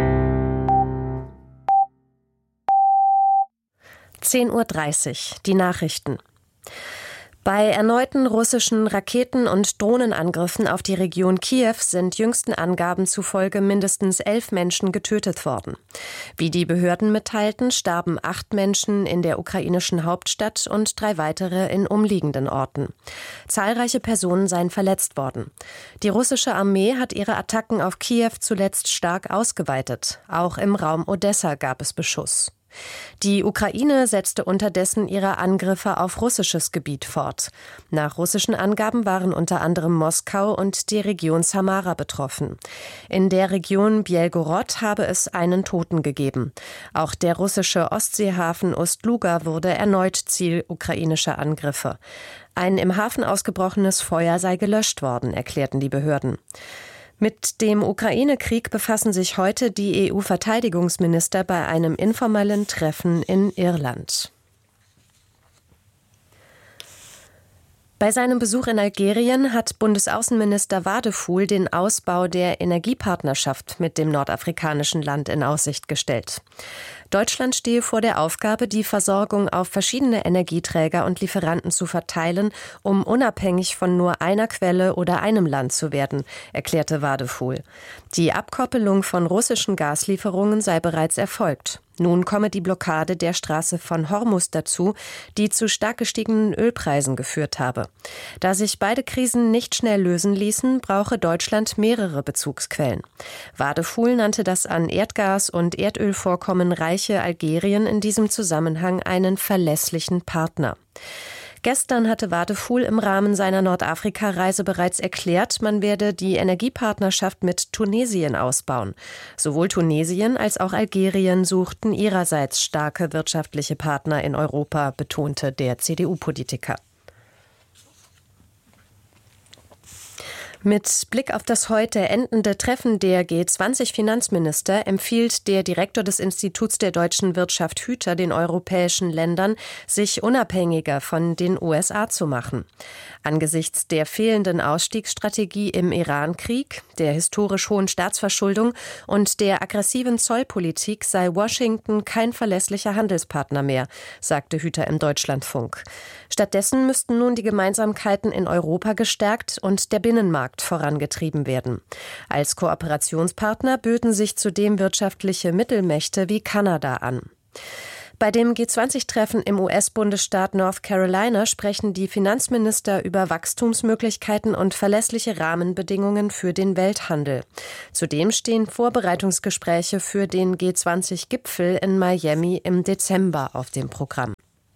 zehn Uhr dreißig, die Nachrichten. Bei erneuten russischen Raketen- und Drohnenangriffen auf die Region Kiew sind jüngsten Angaben zufolge mindestens elf Menschen getötet worden. Wie die Behörden mitteilten, starben acht Menschen in der ukrainischen Hauptstadt und drei weitere in umliegenden Orten. Zahlreiche Personen seien verletzt worden. Die russische Armee hat ihre Attacken auf Kiew zuletzt stark ausgeweitet. Auch im Raum Odessa gab es Beschuss. Die Ukraine setzte unterdessen ihre Angriffe auf russisches Gebiet fort. Nach russischen Angaben waren unter anderem Moskau und die Region Samara betroffen. In der Region Bjelgorod habe es einen Toten gegeben. Auch der russische Ostseehafen Ust-Luga wurde erneut Ziel ukrainischer Angriffe. Ein im Hafen ausgebrochenes Feuer sei gelöscht worden, erklärten die Behörden. Mit dem Ukraine-Krieg befassen sich heute die E U-Verteidigungsminister bei einem informellen Treffen in Irland. Bei seinem Besuch in Algerien hat Bundesaußenminister Wadefuhl den Ausbau der Energiepartnerschaft mit dem nordafrikanischen Land in Aussicht gestellt. Deutschland stehe vor der Aufgabe, die Versorgung auf verschiedene Energieträger und Lieferanten zu verteilen, um unabhängig von nur einer Quelle oder einem Land zu werden, erklärte Wadefuhl. Die Abkoppelung von russischen Gaslieferungen sei bereits erfolgt. Nun komme die Blockade der Straße von Hormuz dazu, die zu stark gestiegenen Ölpreisen geführt habe. Da sich beide Krisen nicht schnell lösen ließen, brauche Deutschland mehrere Bezugsquellen. Wadefuhl nannte das an Erdgas- und Erdölvorkommen reiche Algerien in diesem Zusammenhang einen verlässlichen Partner. Gestern hatte Wadefuhl im Rahmen seiner Nordafrika-Reise bereits erklärt, man werde die Energiepartnerschaft mit Tunesien ausbauen. Sowohl Tunesien als auch Algerien suchten ihrerseits starke wirtschaftliche Partner in Europa, betonte der C D U-Politiker. Mit Blick auf das heute endende Treffen der G zwanzig Finanzminister empfiehlt der Direktor des Instituts der deutschen Wirtschaft Hüter den europäischen Ländern, sich unabhängiger von den U S A zu machen. Angesichts der fehlenden Ausstiegsstrategie im Iran-Krieg, der historisch hohen Staatsverschuldung und der aggressiven Zollpolitik sei Washington kein verlässlicher Handelspartner mehr, sagte Hüter im Deutschlandfunk. Stattdessen müssten nun die Gemeinsamkeiten in Europa gestärkt und der Binnenmarkt vorangetrieben werden. Als Kooperationspartner böten sich zudem wirtschaftliche Mittelmächte wie Kanada an. Bei dem G zwanzig Treffen im U S-Bundesstaat North Carolina sprechen die Finanzminister über Wachstumsmöglichkeiten und verlässliche Rahmenbedingungen für den Welthandel. Zudem stehen Vorbereitungsgespräche für den G zwanzig Gipfel in Miami im Dezember auf dem Programm.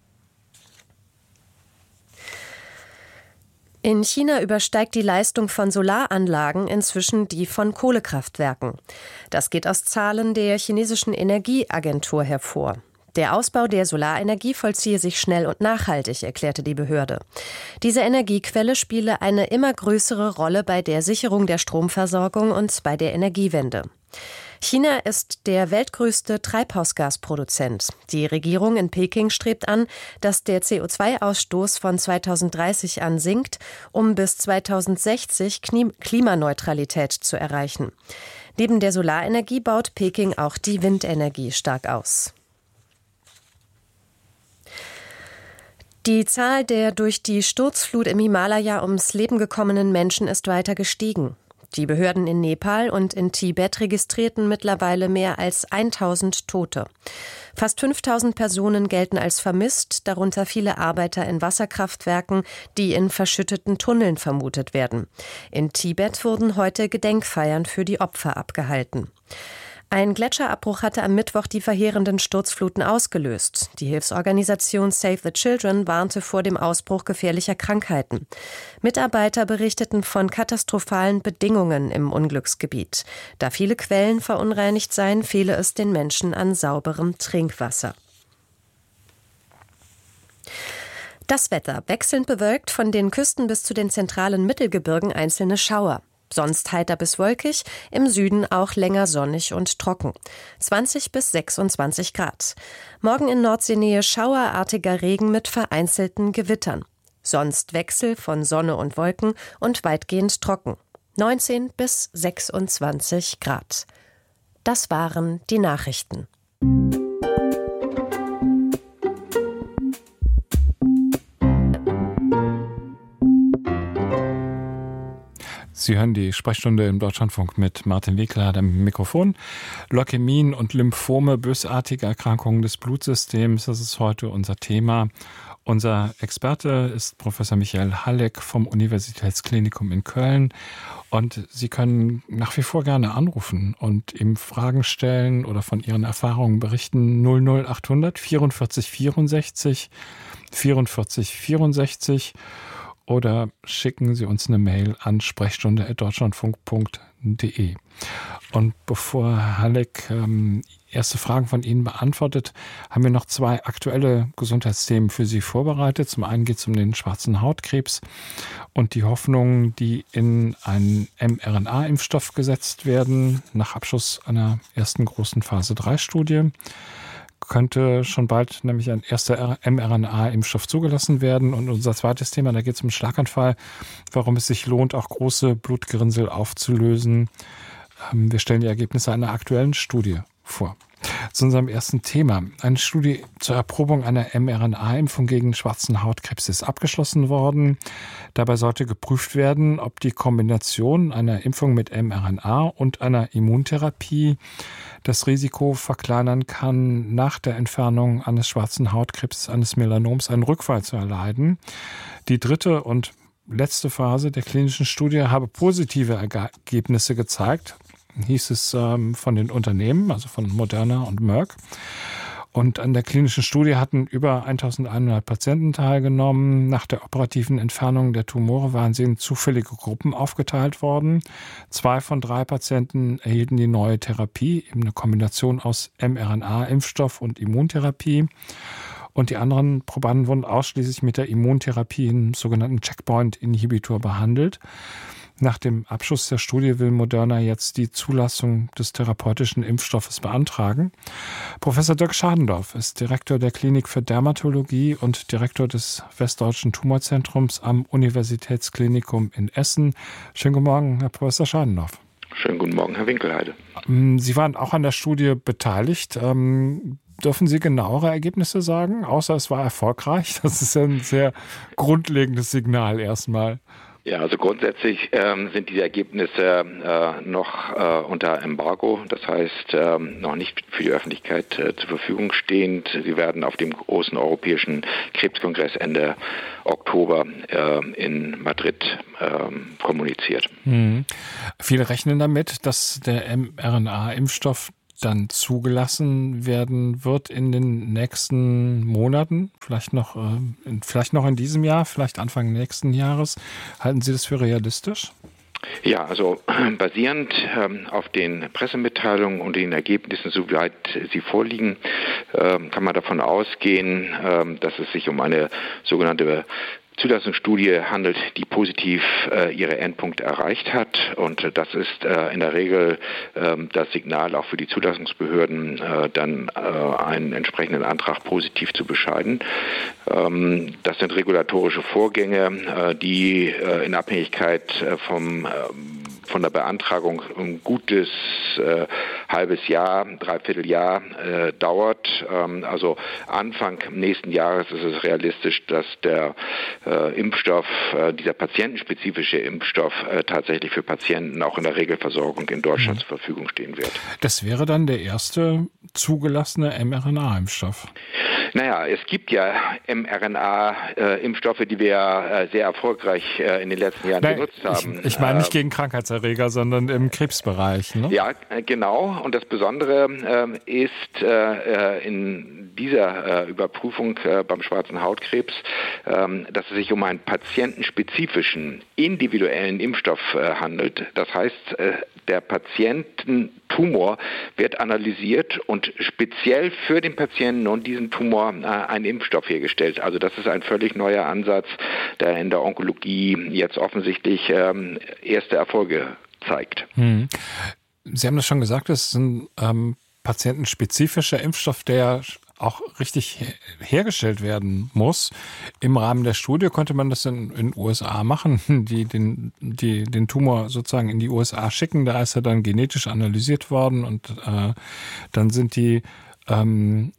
In China übersteigt die Leistung von Solaranlagen inzwischen die von Kohlekraftwerken. Das geht aus Zahlen der chinesischen Energieagentur hervor. Der Ausbau der Solarenergie vollziehe sich schnell und nachhaltig, erklärte die Behörde. Diese Energiequelle spiele eine immer größere Rolle bei der Sicherung der Stromversorgung und bei der Energiewende. China ist der weltgrößte Treibhausgasproduzent. Die Regierung in Peking strebt an, dass der C O zwei Ausstoß von zweitausenddreißig an sinkt, um bis zweitausendsechzig Klimaneutralität zu erreichen. Neben der Solarenergie baut Peking auch die Windenergie stark aus. Die Zahl der durch die Sturzflut im Himalaya ums Leben gekommenen Menschen ist weiter gestiegen. Die Behörden in Nepal und in Tibet registrierten mittlerweile mehr als tausend Tote. Fast fünftausend Personen gelten als vermisst, darunter viele Arbeiter in Wasserkraftwerken, die in verschütteten Tunneln vermutet werden. In Tibet wurden heute Gedenkfeiern für die Opfer abgehalten. Ein Gletscherabbruch hatte am Mittwoch die verheerenden Sturzfluten ausgelöst. Die Hilfsorganisation Save the Children warnte vor dem Ausbruch gefährlicher Krankheiten. Mitarbeiter berichteten von katastrophalen Bedingungen im Unglücksgebiet. Da viele Quellen verunreinigt seien, fehle es den Menschen an sauberem Trinkwasser. Das Wetter: wechselnd bewölkt, von den Küsten bis zu den zentralen Mittelgebirgen einzelne Schauer. Sonst heiter bis wolkig, im Süden auch länger sonnig und trocken. zwanzig bis sechsundzwanzig Grad. Morgen in Nordseenähe schauerartiger Regen mit vereinzelten Gewittern. Sonst Wechsel von Sonne und Wolken und weitgehend trocken. neunzehn bis sechsundzwanzig Grad. Das waren die Nachrichten. Sie hören die Sprechstunde im Deutschlandfunk mit Martin Winkler am Mikrofon. Leukämien und Lymphome, bösartige Erkrankungen des Blutsystems, das ist heute unser Thema. Unser Experte ist Professor Michael Halleck vom Universitätsklinikum in Köln. Und Sie können nach wie vor gerne anrufen und ihm Fragen stellen oder von Ihren Erfahrungen berichten. null null achthundert vierundvierzig vierundsechzig vierundvierzig vierundsechzig. Oder schicken Sie uns eine Mail an sprechstunde at deutschlandfunk punkt de. Und bevor Herr Halleck ähm, erste Fragen von Ihnen beantwortet, haben wir noch zwei aktuelle Gesundheitsthemen für Sie vorbereitet. Zum einen geht es um den schwarzen Hautkrebs und die Hoffnungen, die in einen mRNA-Impfstoff gesetzt werden, nach Abschluss einer ersten großen Phase drei Studie. Könnte schon bald nämlich ein erster mRNA-Impfstoff zugelassen werden. Und unser zweites Thema, da geht es um Schlaganfall, warum es sich lohnt, auch große Blutgerinnsel aufzulösen. Wir stellen die Ergebnisse einer aktuellen Studie vor. Zu unserem ersten Thema. Eine Studie zur Erprobung einer mRNA-Impfung gegen schwarzen Hautkrebs ist abgeschlossen worden. Dabei sollte geprüft werden, ob die Kombination einer Impfung mit mRNA und einer Immuntherapie das Risiko verkleinern kann, nach der Entfernung eines schwarzen Hautkrebs, eines Melanoms, einen Rückfall zu erleiden. Die dritte und letzte Phase der klinischen Studie habe positive Ergebnisse gezeigt, hieß es ähm, von den Unternehmen, also von Moderna und Merck. Und an der klinischen Studie hatten über eintausendeinhundert Patienten teilgenommen. Nach der operativen Entfernung der Tumore waren sie in zufällige Gruppen aufgeteilt worden. Zwei von drei Patienten erhielten die neue Therapie, eben eine Kombination aus mRNA-Impfstoff und Immuntherapie. Und die anderen Probanden wurden ausschließlich mit der Immuntherapie, einem sogenannten Checkpoint-Inhibitor, behandelt. Nach dem Abschluss der Studie will Moderna jetzt die Zulassung des therapeutischen Impfstoffes beantragen. Professor Dirk Schadendorf ist Direktor der Klinik für Dermatologie und Direktor des Westdeutschen Tumorzentrums am Universitätsklinikum in Essen. Schönen guten Morgen, Herr Professor Schadendorf. Schönen guten Morgen, Herr Winkelheide. Sie waren auch an der Studie beteiligt. Ähm, dürfen Sie genauere Ergebnisse sagen, außer es war erfolgreich? Das ist ja ein sehr grundlegendes Signal erstmal. Ja, also grundsätzlich ähm, sind diese Ergebnisse äh, noch äh, unter Embargo, das heißt ähm, noch nicht für die Öffentlichkeit äh, zur Verfügung stehend. Sie werden auf dem großen europäischen Krebskongress Ende Oktober äh, in Madrid äh, kommuniziert. Hm. Viele rechnen damit, dass der mRNA-Impfstoff dann zugelassen werden wird in den nächsten Monaten, vielleicht noch, äh, vielleicht noch in diesem Jahr, vielleicht Anfang nächsten Jahres. Halten Sie das für realistisch? Ja, also basierend ähm, auf den Pressemitteilungen und den Ergebnissen, soweit sie vorliegen, ähm, kann man davon ausgehen, ähm, dass es sich um eine sogenannte Zulassungsstudie handelt, die positiv äh, ihre Endpunkte erreicht hat. Und äh, das ist äh, in der Regel äh, das Signal auch für die Zulassungsbehörden, äh, dann äh, einen entsprechenden Antrag positiv zu bescheiden. Ähm, das sind regulatorische Vorgänge, äh, die äh, in Abhängigkeit äh, vom äh, von der Beantragung ein gutes äh, halbes Jahr, dreiviertel Jahr äh, dauert. Ähm, also Anfang nächsten Jahres ist es realistisch, dass der äh, Impfstoff, äh, dieser patientenspezifische Impfstoff äh, tatsächlich für Patienten auch in der Regelversorgung in Deutschland mhm. zur Verfügung stehen wird. Das wäre dann der erste zugelassene mRNA-Impfstoff. Naja, es gibt ja mRNA-Impfstoffe, die wir äh, sehr erfolgreich äh, in den letzten Jahren Nein, genutzt haben. Ich, ich meine nicht gegen Krankheitserreger, sondern im Krebsbereich. Ne? Ja, genau. und das Besondere äh, ist äh, in dieser äh, Überprüfung äh, beim schwarzen Hautkrebs, äh, dass es sich um einen patientenspezifischen, individuellen Impfstoff äh, handelt. Das heißt, äh, der Patiententumor wird analysiert und speziell für den Patienten und diesen Tumor äh, ein Impfstoff hergestellt. Also das ist ein völlig neuer Ansatz, der in der Onkologie jetzt offensichtlich ähm, erste Erfolge zeigt. Hm. Sie haben das schon gesagt, es ist ein ähm, patientenspezifischer Impfstoff, der auch richtig hergestellt werden muss. Im Rahmen der Studie konnte man das in den U S A machen, die den, die den Tumor sozusagen in die U S A schicken. Da ist er dann genetisch analysiert worden und äh, dann sind die ähm,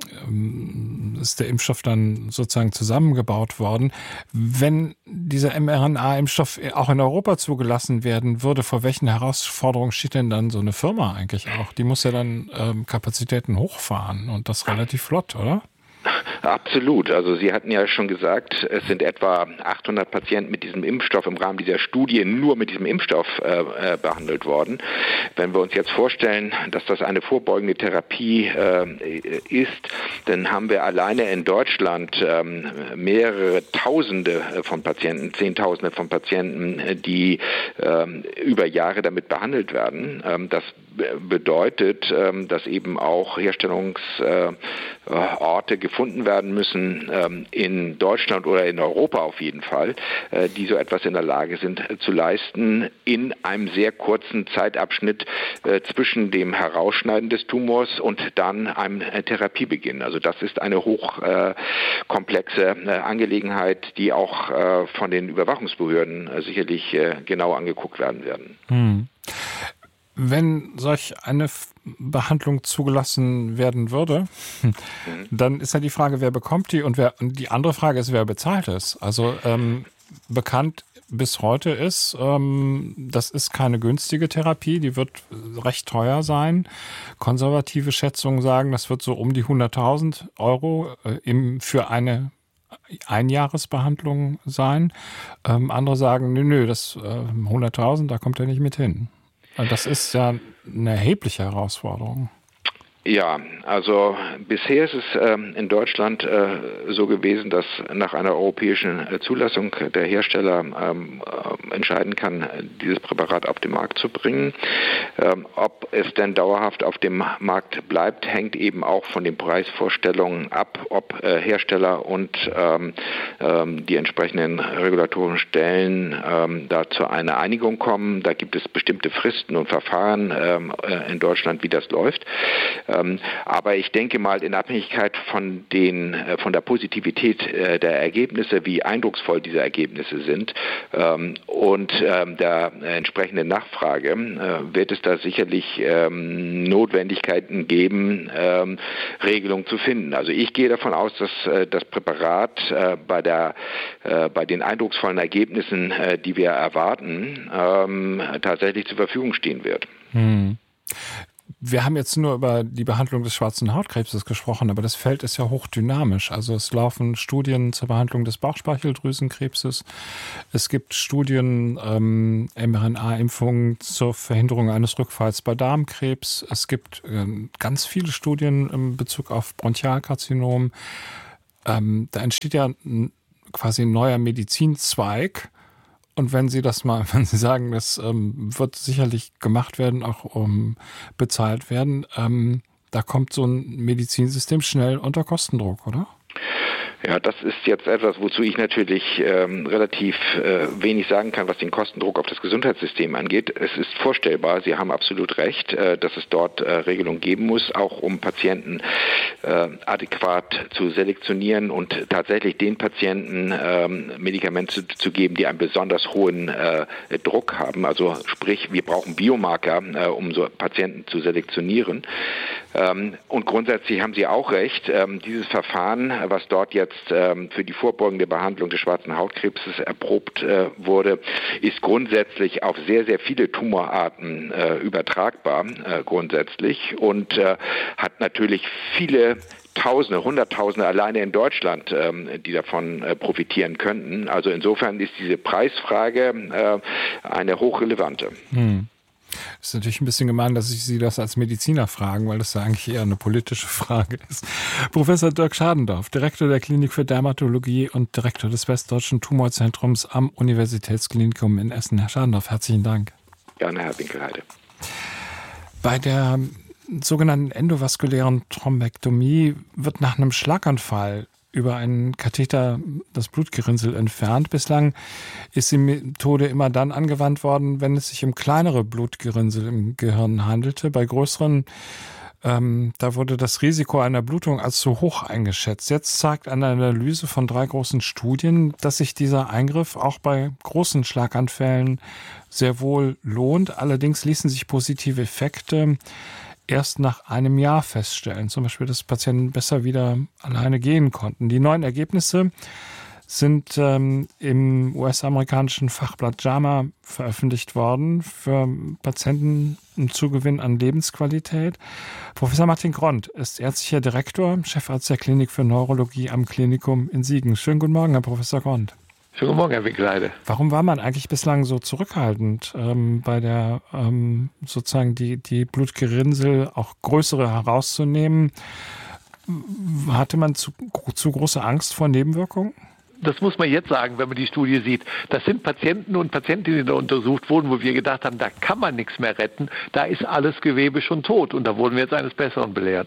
ist der Impfstoff dann sozusagen zusammengebaut worden. Wenn dieser mRNA-Impfstoff auch in Europa zugelassen werden würde, vor welchen Herausforderungen steht denn dann so eine Firma eigentlich auch? Die muss ja dann ähm, Kapazitäten hochfahren und das relativ flott, oder? Absolut. Also Sie hatten ja schon gesagt, es sind etwa achthundert Patienten mit diesem Impfstoff im Rahmen dieser Studie nur mit diesem Impfstoff äh, behandelt worden. Wenn wir uns jetzt vorstellen, dass das eine vorbeugende Therapie äh, ist, dann haben wir alleine in Deutschland äh, mehrere Tausende von Patienten, Zehntausende von Patienten, die äh, über Jahre damit behandelt werden. Ähm, das bedeutet, ähm, dass eben auch Herstellungsorte äh, gefunden werden müssen, ähm, in Deutschland oder in Europa auf jeden Fall, äh, die so etwas in der Lage sind äh, zu leisten, in einem sehr kurzen Zeitabschnitt äh, zwischen dem Herausschneiden des Tumors und dann einem äh, Therapiebeginn. Also das ist eine hochkomplexe äh, äh, Angelegenheit, die auch äh, von den Überwachungsbehörden äh, sicherlich äh, genau angeguckt werden werden. Hm. Wenn solch eine Behandlung zugelassen werden würde, dann ist ja die Frage, wer bekommt die und wer, und die andere Frage ist, wer bezahlt es. Also ähm, bekannt bis heute ist, ähm, das ist keine günstige Therapie, die wird recht teuer sein. Konservative Schätzungen sagen, das wird so um die hunderttausend Euro äh, im, für eine Einjahresbehandlung sein. Ähm, andere sagen, nö, nö, das äh, hunderttausend, da kommt er nicht mit hin. Das ist ja eine erhebliche Herausforderung. Ja, also bisher ist es ähm, in Deutschland äh, so gewesen, dass nach einer europäischen äh, Zulassung der Hersteller ähm, äh, entscheiden kann, dieses Präparat auf den Markt zu bringen. Ähm, ob es denn dauerhaft auf dem Markt bleibt, hängt eben auch von den Preisvorstellungen ab, ob äh, Hersteller und ähm, ähm, die entsprechenden regulatorischen Stellen ähm, da zu einer Einigung kommen. Da gibt es bestimmte Fristen und Verfahren ähm, äh, in Deutschland, wie das läuft. Aber ich denke mal, in Abhängigkeit von den, von der Positivität der Ergebnisse, wie eindrucksvoll diese Ergebnisse sind und der entsprechenden Nachfrage, wird es da sicherlich Notwendigkeiten geben, Regelungen zu finden. Also ich gehe davon aus, dass das Präparat bei der, bei den eindrucksvollen Ergebnissen, die wir erwarten, tatsächlich zur Verfügung stehen wird. Hm. Wir haben jetzt nur über die Behandlung des schwarzen Hautkrebses gesprochen, aber das Feld ist ja hochdynamisch. Also es laufen Studien zur Behandlung des Bauchspeicheldrüsenkrebses. Es gibt Studien, ähm, mRNA-Impfungen zur Verhinderung eines Rückfalls bei Darmkrebs. Es gibt ähm, ganz viele Studien in Bezug auf Bronchialkarzinom. Ähm, da entsteht ja ein, quasi ein neuer Medizinzweig. Und wenn Sie das mal, wenn Sie sagen, das ähm, wird sicherlich gemacht werden, auch um bezahlt werden, ähm, da kommt so ein Medizinsystem schnell unter Kostendruck, oder? Ja, das ist jetzt etwas, wozu ich natürlich ähm, relativ äh, wenig sagen kann, was den Kostendruck auf das Gesundheitssystem angeht. Es ist vorstellbar, Sie haben absolut recht, äh, dass es dort äh, Regelungen geben muss, auch um Patienten äh, adäquat zu selektionieren und tatsächlich den Patienten äh, Medikamente zu, zu geben, die einen besonders hohen äh, Druck haben. Also sprich, wir brauchen Biomarker, äh, um so Patienten zu selektionieren. Ähm, und grundsätzlich haben Sie auch recht, ähm, dieses Verfahren, was dort jetzt ähm, für die vorbeugende Behandlung des schwarzen Hautkrebses erprobt äh, wurde, ist grundsätzlich auf sehr, sehr viele Tumorarten äh, übertragbar, äh, grundsätzlich, und äh, hat natürlich viele Tausende, Hunderttausende alleine in Deutschland, ähm, die davon äh, profitieren könnten. Also insofern ist diese Preisfrage äh, eine hochrelevante. Hm. Das ist natürlich ein bisschen gemein, dass ich Sie das als Mediziner fragen, weil das ja eigentlich eher eine politische Frage ist. Professor Dirk Schadendorf, Direktor der Klinik für Dermatologie und Direktor des Westdeutschen Tumorzentrums am Universitätsklinikum in Essen. Herr Schadendorf, herzlichen Dank. Gerne, Herr Winkelheide. Bei der sogenannten endovaskulären Thrombektomie wird nach einem Schlaganfall über einen Katheter das Blutgerinnsel entfernt. Bislang ist die Methode immer dann angewandt worden, wenn es sich um kleinere Blutgerinnsel im Gehirn handelte. Bei größeren, ähm, da wurde das Risiko einer Blutung als zu hoch eingeschätzt. Jetzt zeigt eine Analyse von drei großen Studien, dass sich dieser Eingriff auch bei großen Schlaganfällen sehr wohl lohnt. Allerdings ließen sich positive Effekte erst nach einem Jahr feststellen. Zum Beispiel, dass Patienten besser wieder alleine gehen konnten. Die neuen Ergebnisse sind ähm, im U S-amerikanischen Fachblatt J A M A veröffentlicht worden für Patienten im Zugewinn an Lebensqualität. Professor Martin Grond ist ärztlicher Direktor, Chefarzt der Klinik für Neurologie am Klinikum in Siegen. Schönen guten Morgen, Herr Professor Grond. Schönen guten Morgen, Herr Winkelheide. Warum war man eigentlich bislang so zurückhaltend ähm, bei der ähm, sozusagen die, die Blutgerinnsel auch größere herauszunehmen? Hatte man zu, zu große Angst vor Nebenwirkungen? Das muss man jetzt sagen, wenn man die Studie sieht. Das sind Patienten und Patientinnen, die da untersucht wurden, wo wir gedacht haben, da kann man nichts mehr retten. Da ist alles Gewebe schon tot und da wurden wir jetzt eines Besseren belehrt.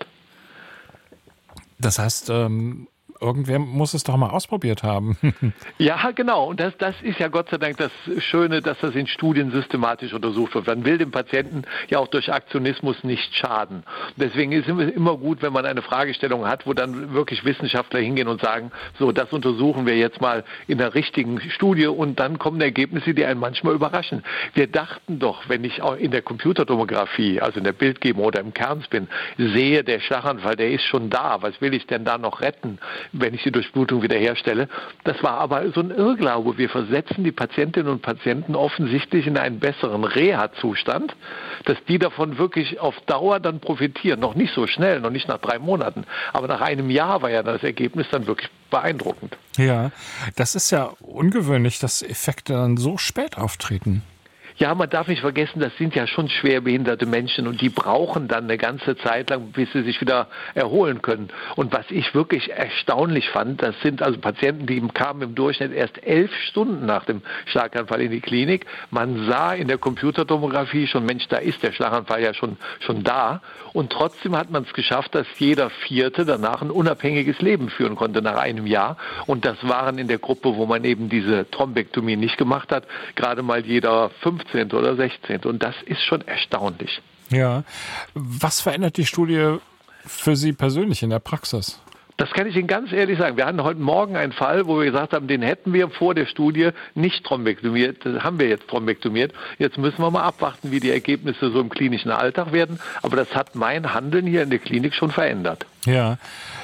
Das heißt, ähm irgendwer muss es doch mal ausprobiert haben. Ja, genau. Und das, das ist ja Gott sei Dank das Schöne, dass das in Studien systematisch untersucht wird. Man will dem Patienten ja auch durch Aktionismus nicht schaden. Deswegen ist es immer gut, wenn man eine Fragestellung hat, wo dann wirklich Wissenschaftler hingehen und sagen, so, das untersuchen wir jetzt mal in der richtigen Studie und dann kommen Ergebnisse, die einen manchmal überraschen. Wir dachten doch, wenn ich auch in der Computertomographie, also in der Bildgebung oder im Kernspin sehe, der Schlaganfall, der ist schon da. Was will ich denn da noch retten, wenn ich die Durchblutung wiederherstelle? Das war aber so ein Irrglaube. Wir versetzen die Patientinnen und Patienten offensichtlich in einen besseren Reha-Zustand, dass die davon wirklich auf Dauer dann profitieren. Noch nicht so schnell, noch nicht nach drei Monaten. Aber nach einem Jahr war ja das Ergebnis dann wirklich beeindruckend. Ja, das ist ja ungewöhnlich, dass Effekte dann so spät auftreten. Ja, man darf nicht vergessen, das sind ja schon schwerbehinderte Menschen und die brauchen dann eine ganze Zeit lang, bis sie sich wieder erholen können. Und was ich wirklich erstaunlich fand, das sind also Patienten, die kamen im Durchschnitt erst elf Stunden nach dem Schlaganfall in die Klinik. Man sah in der Computertomographie schon, Mensch, da ist der Schlaganfall ja schon, schon da. Und trotzdem hat man es geschafft, dass jeder Vierte danach ein unabhängiges Leben führen konnte nach einem Jahr. Und das waren in der Gruppe, wo man eben diese Thrombektomie nicht gemacht hat, gerade mal jeder fünfzehnte oder sechzehnte Und das ist schon erstaunlich. Ja. Was verändert die Studie für Sie persönlich in der Praxis? Das kann ich Ihnen ganz ehrlich sagen. Wir hatten heute Morgen einen Fall, wo wir gesagt haben, den hätten wir vor der Studie nicht thrombektomiert. Das haben wir jetzt thrombektomiert. Jetzt müssen wir mal abwarten, wie die Ergebnisse so im klinischen Alltag werden. Aber das hat mein Handeln hier in der Klinik schon verändert. Ja.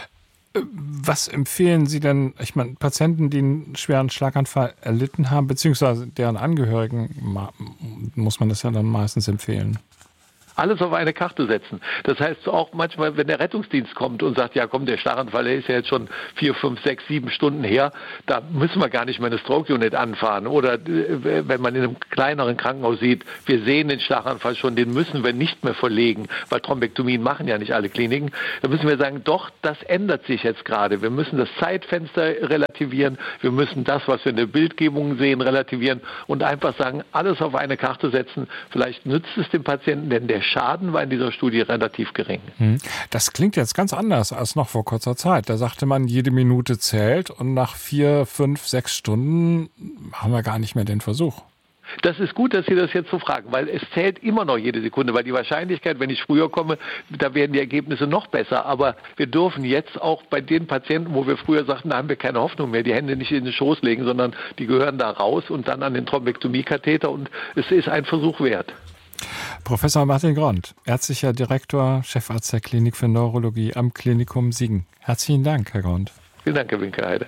Was empfehlen Sie denn, ich meine, Patienten, die einen schweren Schlaganfall erlitten haben, beziehungsweise deren Angehörigen, muss man das ja dann meistens empfehlen? Alles auf eine Karte setzen. Das heißt auch manchmal, wenn der Rettungsdienst kommt und sagt, ja komm, der Schlaganfall, der ist ja jetzt schon vier, fünf, sechs, sieben Stunden her, da müssen wir gar nicht mehr eine Stroke-Unit anfahren. Oder wenn man in einem kleineren Krankenhaus sieht, wir sehen den Schlaganfall schon, den müssen wir nicht mehr verlegen, weil Thrombektomien machen ja nicht alle Kliniken. Da müssen wir sagen, doch, das ändert sich jetzt gerade. Wir müssen das Zeitfenster relativieren, wir müssen das, was wir in der Bildgebung sehen, relativieren und einfach sagen, alles auf eine Karte setzen. Vielleicht nützt es dem Patienten, denn der Schaden war in dieser Studie relativ gering. Das klingt jetzt ganz anders als noch vor kurzer Zeit. Da sagte man, jede Minute zählt und nach vier, fünf, sechs Stunden haben wir gar nicht mehr den Versuch. Das ist gut, dass Sie das jetzt so fragen, weil es zählt immer noch jede Sekunde, weil die Wahrscheinlichkeit, wenn ich früher komme, da werden die Ergebnisse noch besser. Aber wir dürfen jetzt auch bei den Patienten, wo wir früher sagten, da haben wir keine Hoffnung mehr, die Hände nicht in den Schoß legen, sondern die gehören da raus und dann an den Thrombektomiekatheter und es ist ein Versuch wert. Professor Martin Grond, ärztlicher Direktor, Chefarzt der Klinik für Neurologie am Klinikum Siegen. Herzlichen Dank, Herr Grond. Vielen Dank, Herr Winkelheide.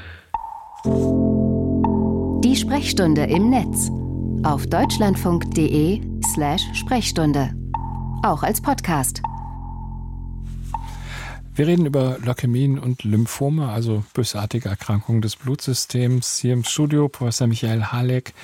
Die Sprechstunde im Netz auf deutschlandfunk.de slash Sprechstunde. Auch als Podcast. Wir reden über Leukämien und Lymphome, also bösartige Erkrankungen des Blutsystems. Hier im Studio Professor Michael Halleck,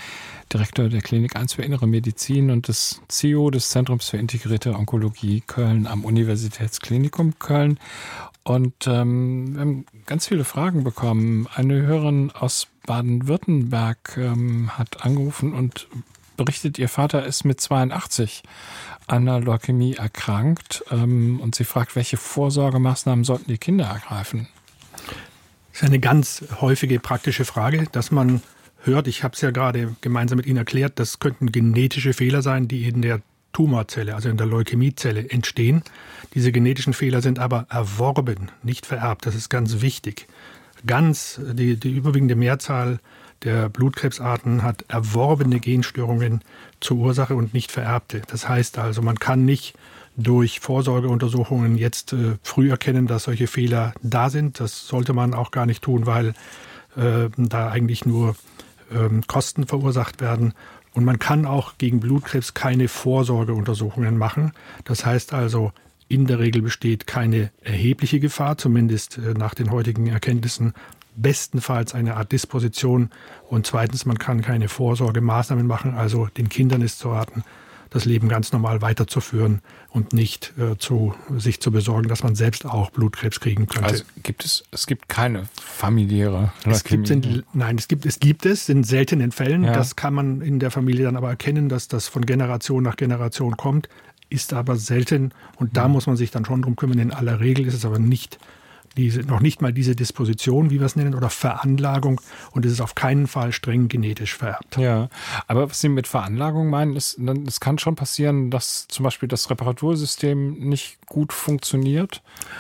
Direktor der Klinik eins für Innere Medizin und des C E O des Zentrums für integrierte Onkologie Köln am Universitätsklinikum Köln. Und ähm, wir haben ganz viele Fragen bekommen. Eine Hörerin aus Baden-Württemberg ähm, hat angerufen und berichtet, ihr Vater ist mit zweiundachtzig an einer Leukämie erkrankt. Ähm, und sie fragt, welche Vorsorgemaßnahmen sollten die Kinder ergreifen? Das ist eine ganz häufige praktische Frage, dass man hört, ich habe es ja gerade gemeinsam mit Ihnen erklärt, das könnten genetische Fehler sein, die in der Tumorzelle, also in der Leukämiezelle entstehen. Diese genetischen Fehler sind aber erworben, nicht vererbt. Das ist ganz wichtig. Ganz die, die überwiegende Mehrzahl der Blutkrebsarten hat erworbene Genstörungen zur Ursache und nicht vererbte. Das heißt also, man kann nicht durch Vorsorgeuntersuchungen jetzt äh, früh erkennen, dass solche Fehler da sind. Das sollte man auch gar nicht tun, weil äh, da eigentlich nur äh, Kosten verursacht werden. Und man kann auch gegen Blutkrebs keine Vorsorgeuntersuchungen machen. Das heißt also, in der Regel besteht keine erhebliche Gefahr, zumindest nach den heutigen Erkenntnissen, bestenfalls eine Art Disposition. Und zweitens, man kann keine Vorsorgemaßnahmen machen. Also den Kindern ist zu raten, das Leben ganz normal weiterzuführen und nicht äh, zu, sich zu besorgen, dass man selbst auch Blutkrebs kriegen könnte. Also gibt es, es gibt keine familiäre Leukämie? Es gibt, sind, nein, es gibt es gibt es in seltenen Fällen. Ja. Das kann man in der Familie dann aber erkennen, dass das von Generation nach Generation kommt, ist aber selten. Und da mhm. muss man sich dann schon drum kümmern. In aller Regel ist es aber nicht diese, noch nicht mal diese Disposition, wie wir es nennen, oder Veranlagung. Und es ist auf keinen Fall streng genetisch vererbt. Ja, aber was Sie mit Veranlagung meinen, ist, es kann schon passieren, dass zum Beispiel das Reparatursystem nicht gut funktioniert.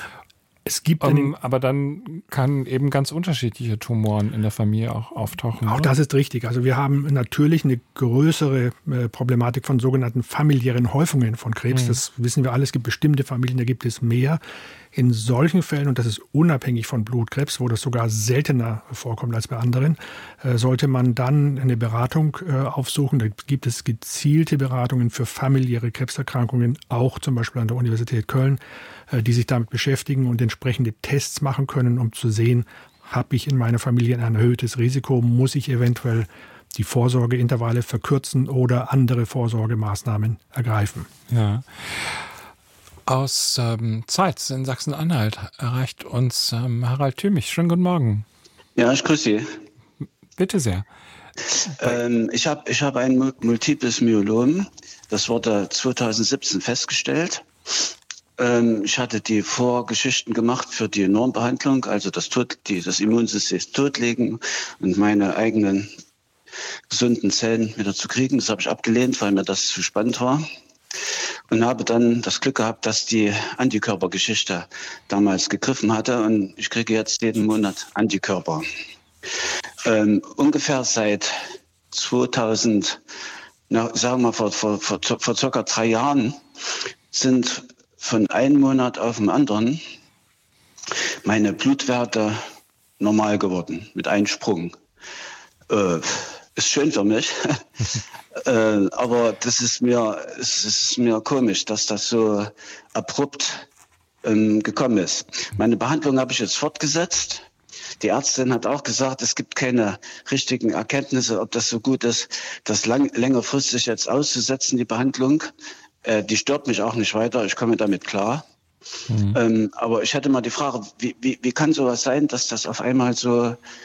Es gibt um, aber dann kann eben ganz unterschiedliche Tumoren in der Familie auch auftauchen. Auch oder? Das ist richtig. Also wir haben natürlich eine größere äh, Problematik von sogenannten familiären Häufungen von Krebs. Mhm. Das wissen wir alle. Es gibt bestimmte Familien, da gibt es mehr. In solchen Fällen, und das ist unabhängig von Blutkrebs, wo das sogar seltener vorkommt als bei anderen, äh, sollte man dann eine Beratung äh, aufsuchen. Da gibt es gezielte Beratungen für familiäre Krebserkrankungen, auch zum Beispiel an der Universität Köln, äh, die sich damit beschäftigen und entsprechende Tests machen können, um zu sehen, habe ich in meiner Familie ein erhöhtes Risiko, muss ich eventuell die Vorsorgeintervalle verkürzen oder andere Vorsorgemaßnahmen ergreifen. Ja. Aus ähm, Zeitz in Sachsen-Anhalt erreicht uns ähm, Harald Thümich. Schönen guten Morgen. Ja, ich grüße Sie. Bitte sehr. Ähm, ich habe ich hab ein multiples Myelom. Das wurde zweitausendsiebzehn festgestellt. Ähm, ich hatte die Vorgeschichten gemacht für die Normbehandlung, also das, Tod, die, das Immunsystem totlegen und meine eigenen gesunden Zellen wieder zu kriegen. Das habe ich abgelehnt, weil mir das zu spannend war. Und habe dann das Glück gehabt, dass die Antikörpergeschichte damals gegriffen hatte. Und ich kriege jetzt jeden Monat Antikörper. Ähm, ungefähr seit zweitausend, na, sagen wir mal, vor, vor, vor, vor circa drei Jahren sind von einem Monat auf den anderen meine Blutwerte normal geworden, mit einem Sprung. Äh, ist schön für mich. Äh, aber das ist mir, es ist mir komisch, dass das so abrupt ähm, gekommen ist. Meine Behandlung habe ich jetzt fortgesetzt. Die Ärztin hat auch gesagt, es gibt keine richtigen Erkenntnisse, ob das so gut ist, das lang, längerfristig jetzt auszusetzen, die Behandlung. Äh, die stört mich auch nicht weiter, ich komme damit klar. Mhm. Ähm, aber ich hätte mal die Frage, wie, wie, wie kann sowas sein, dass das auf einmal so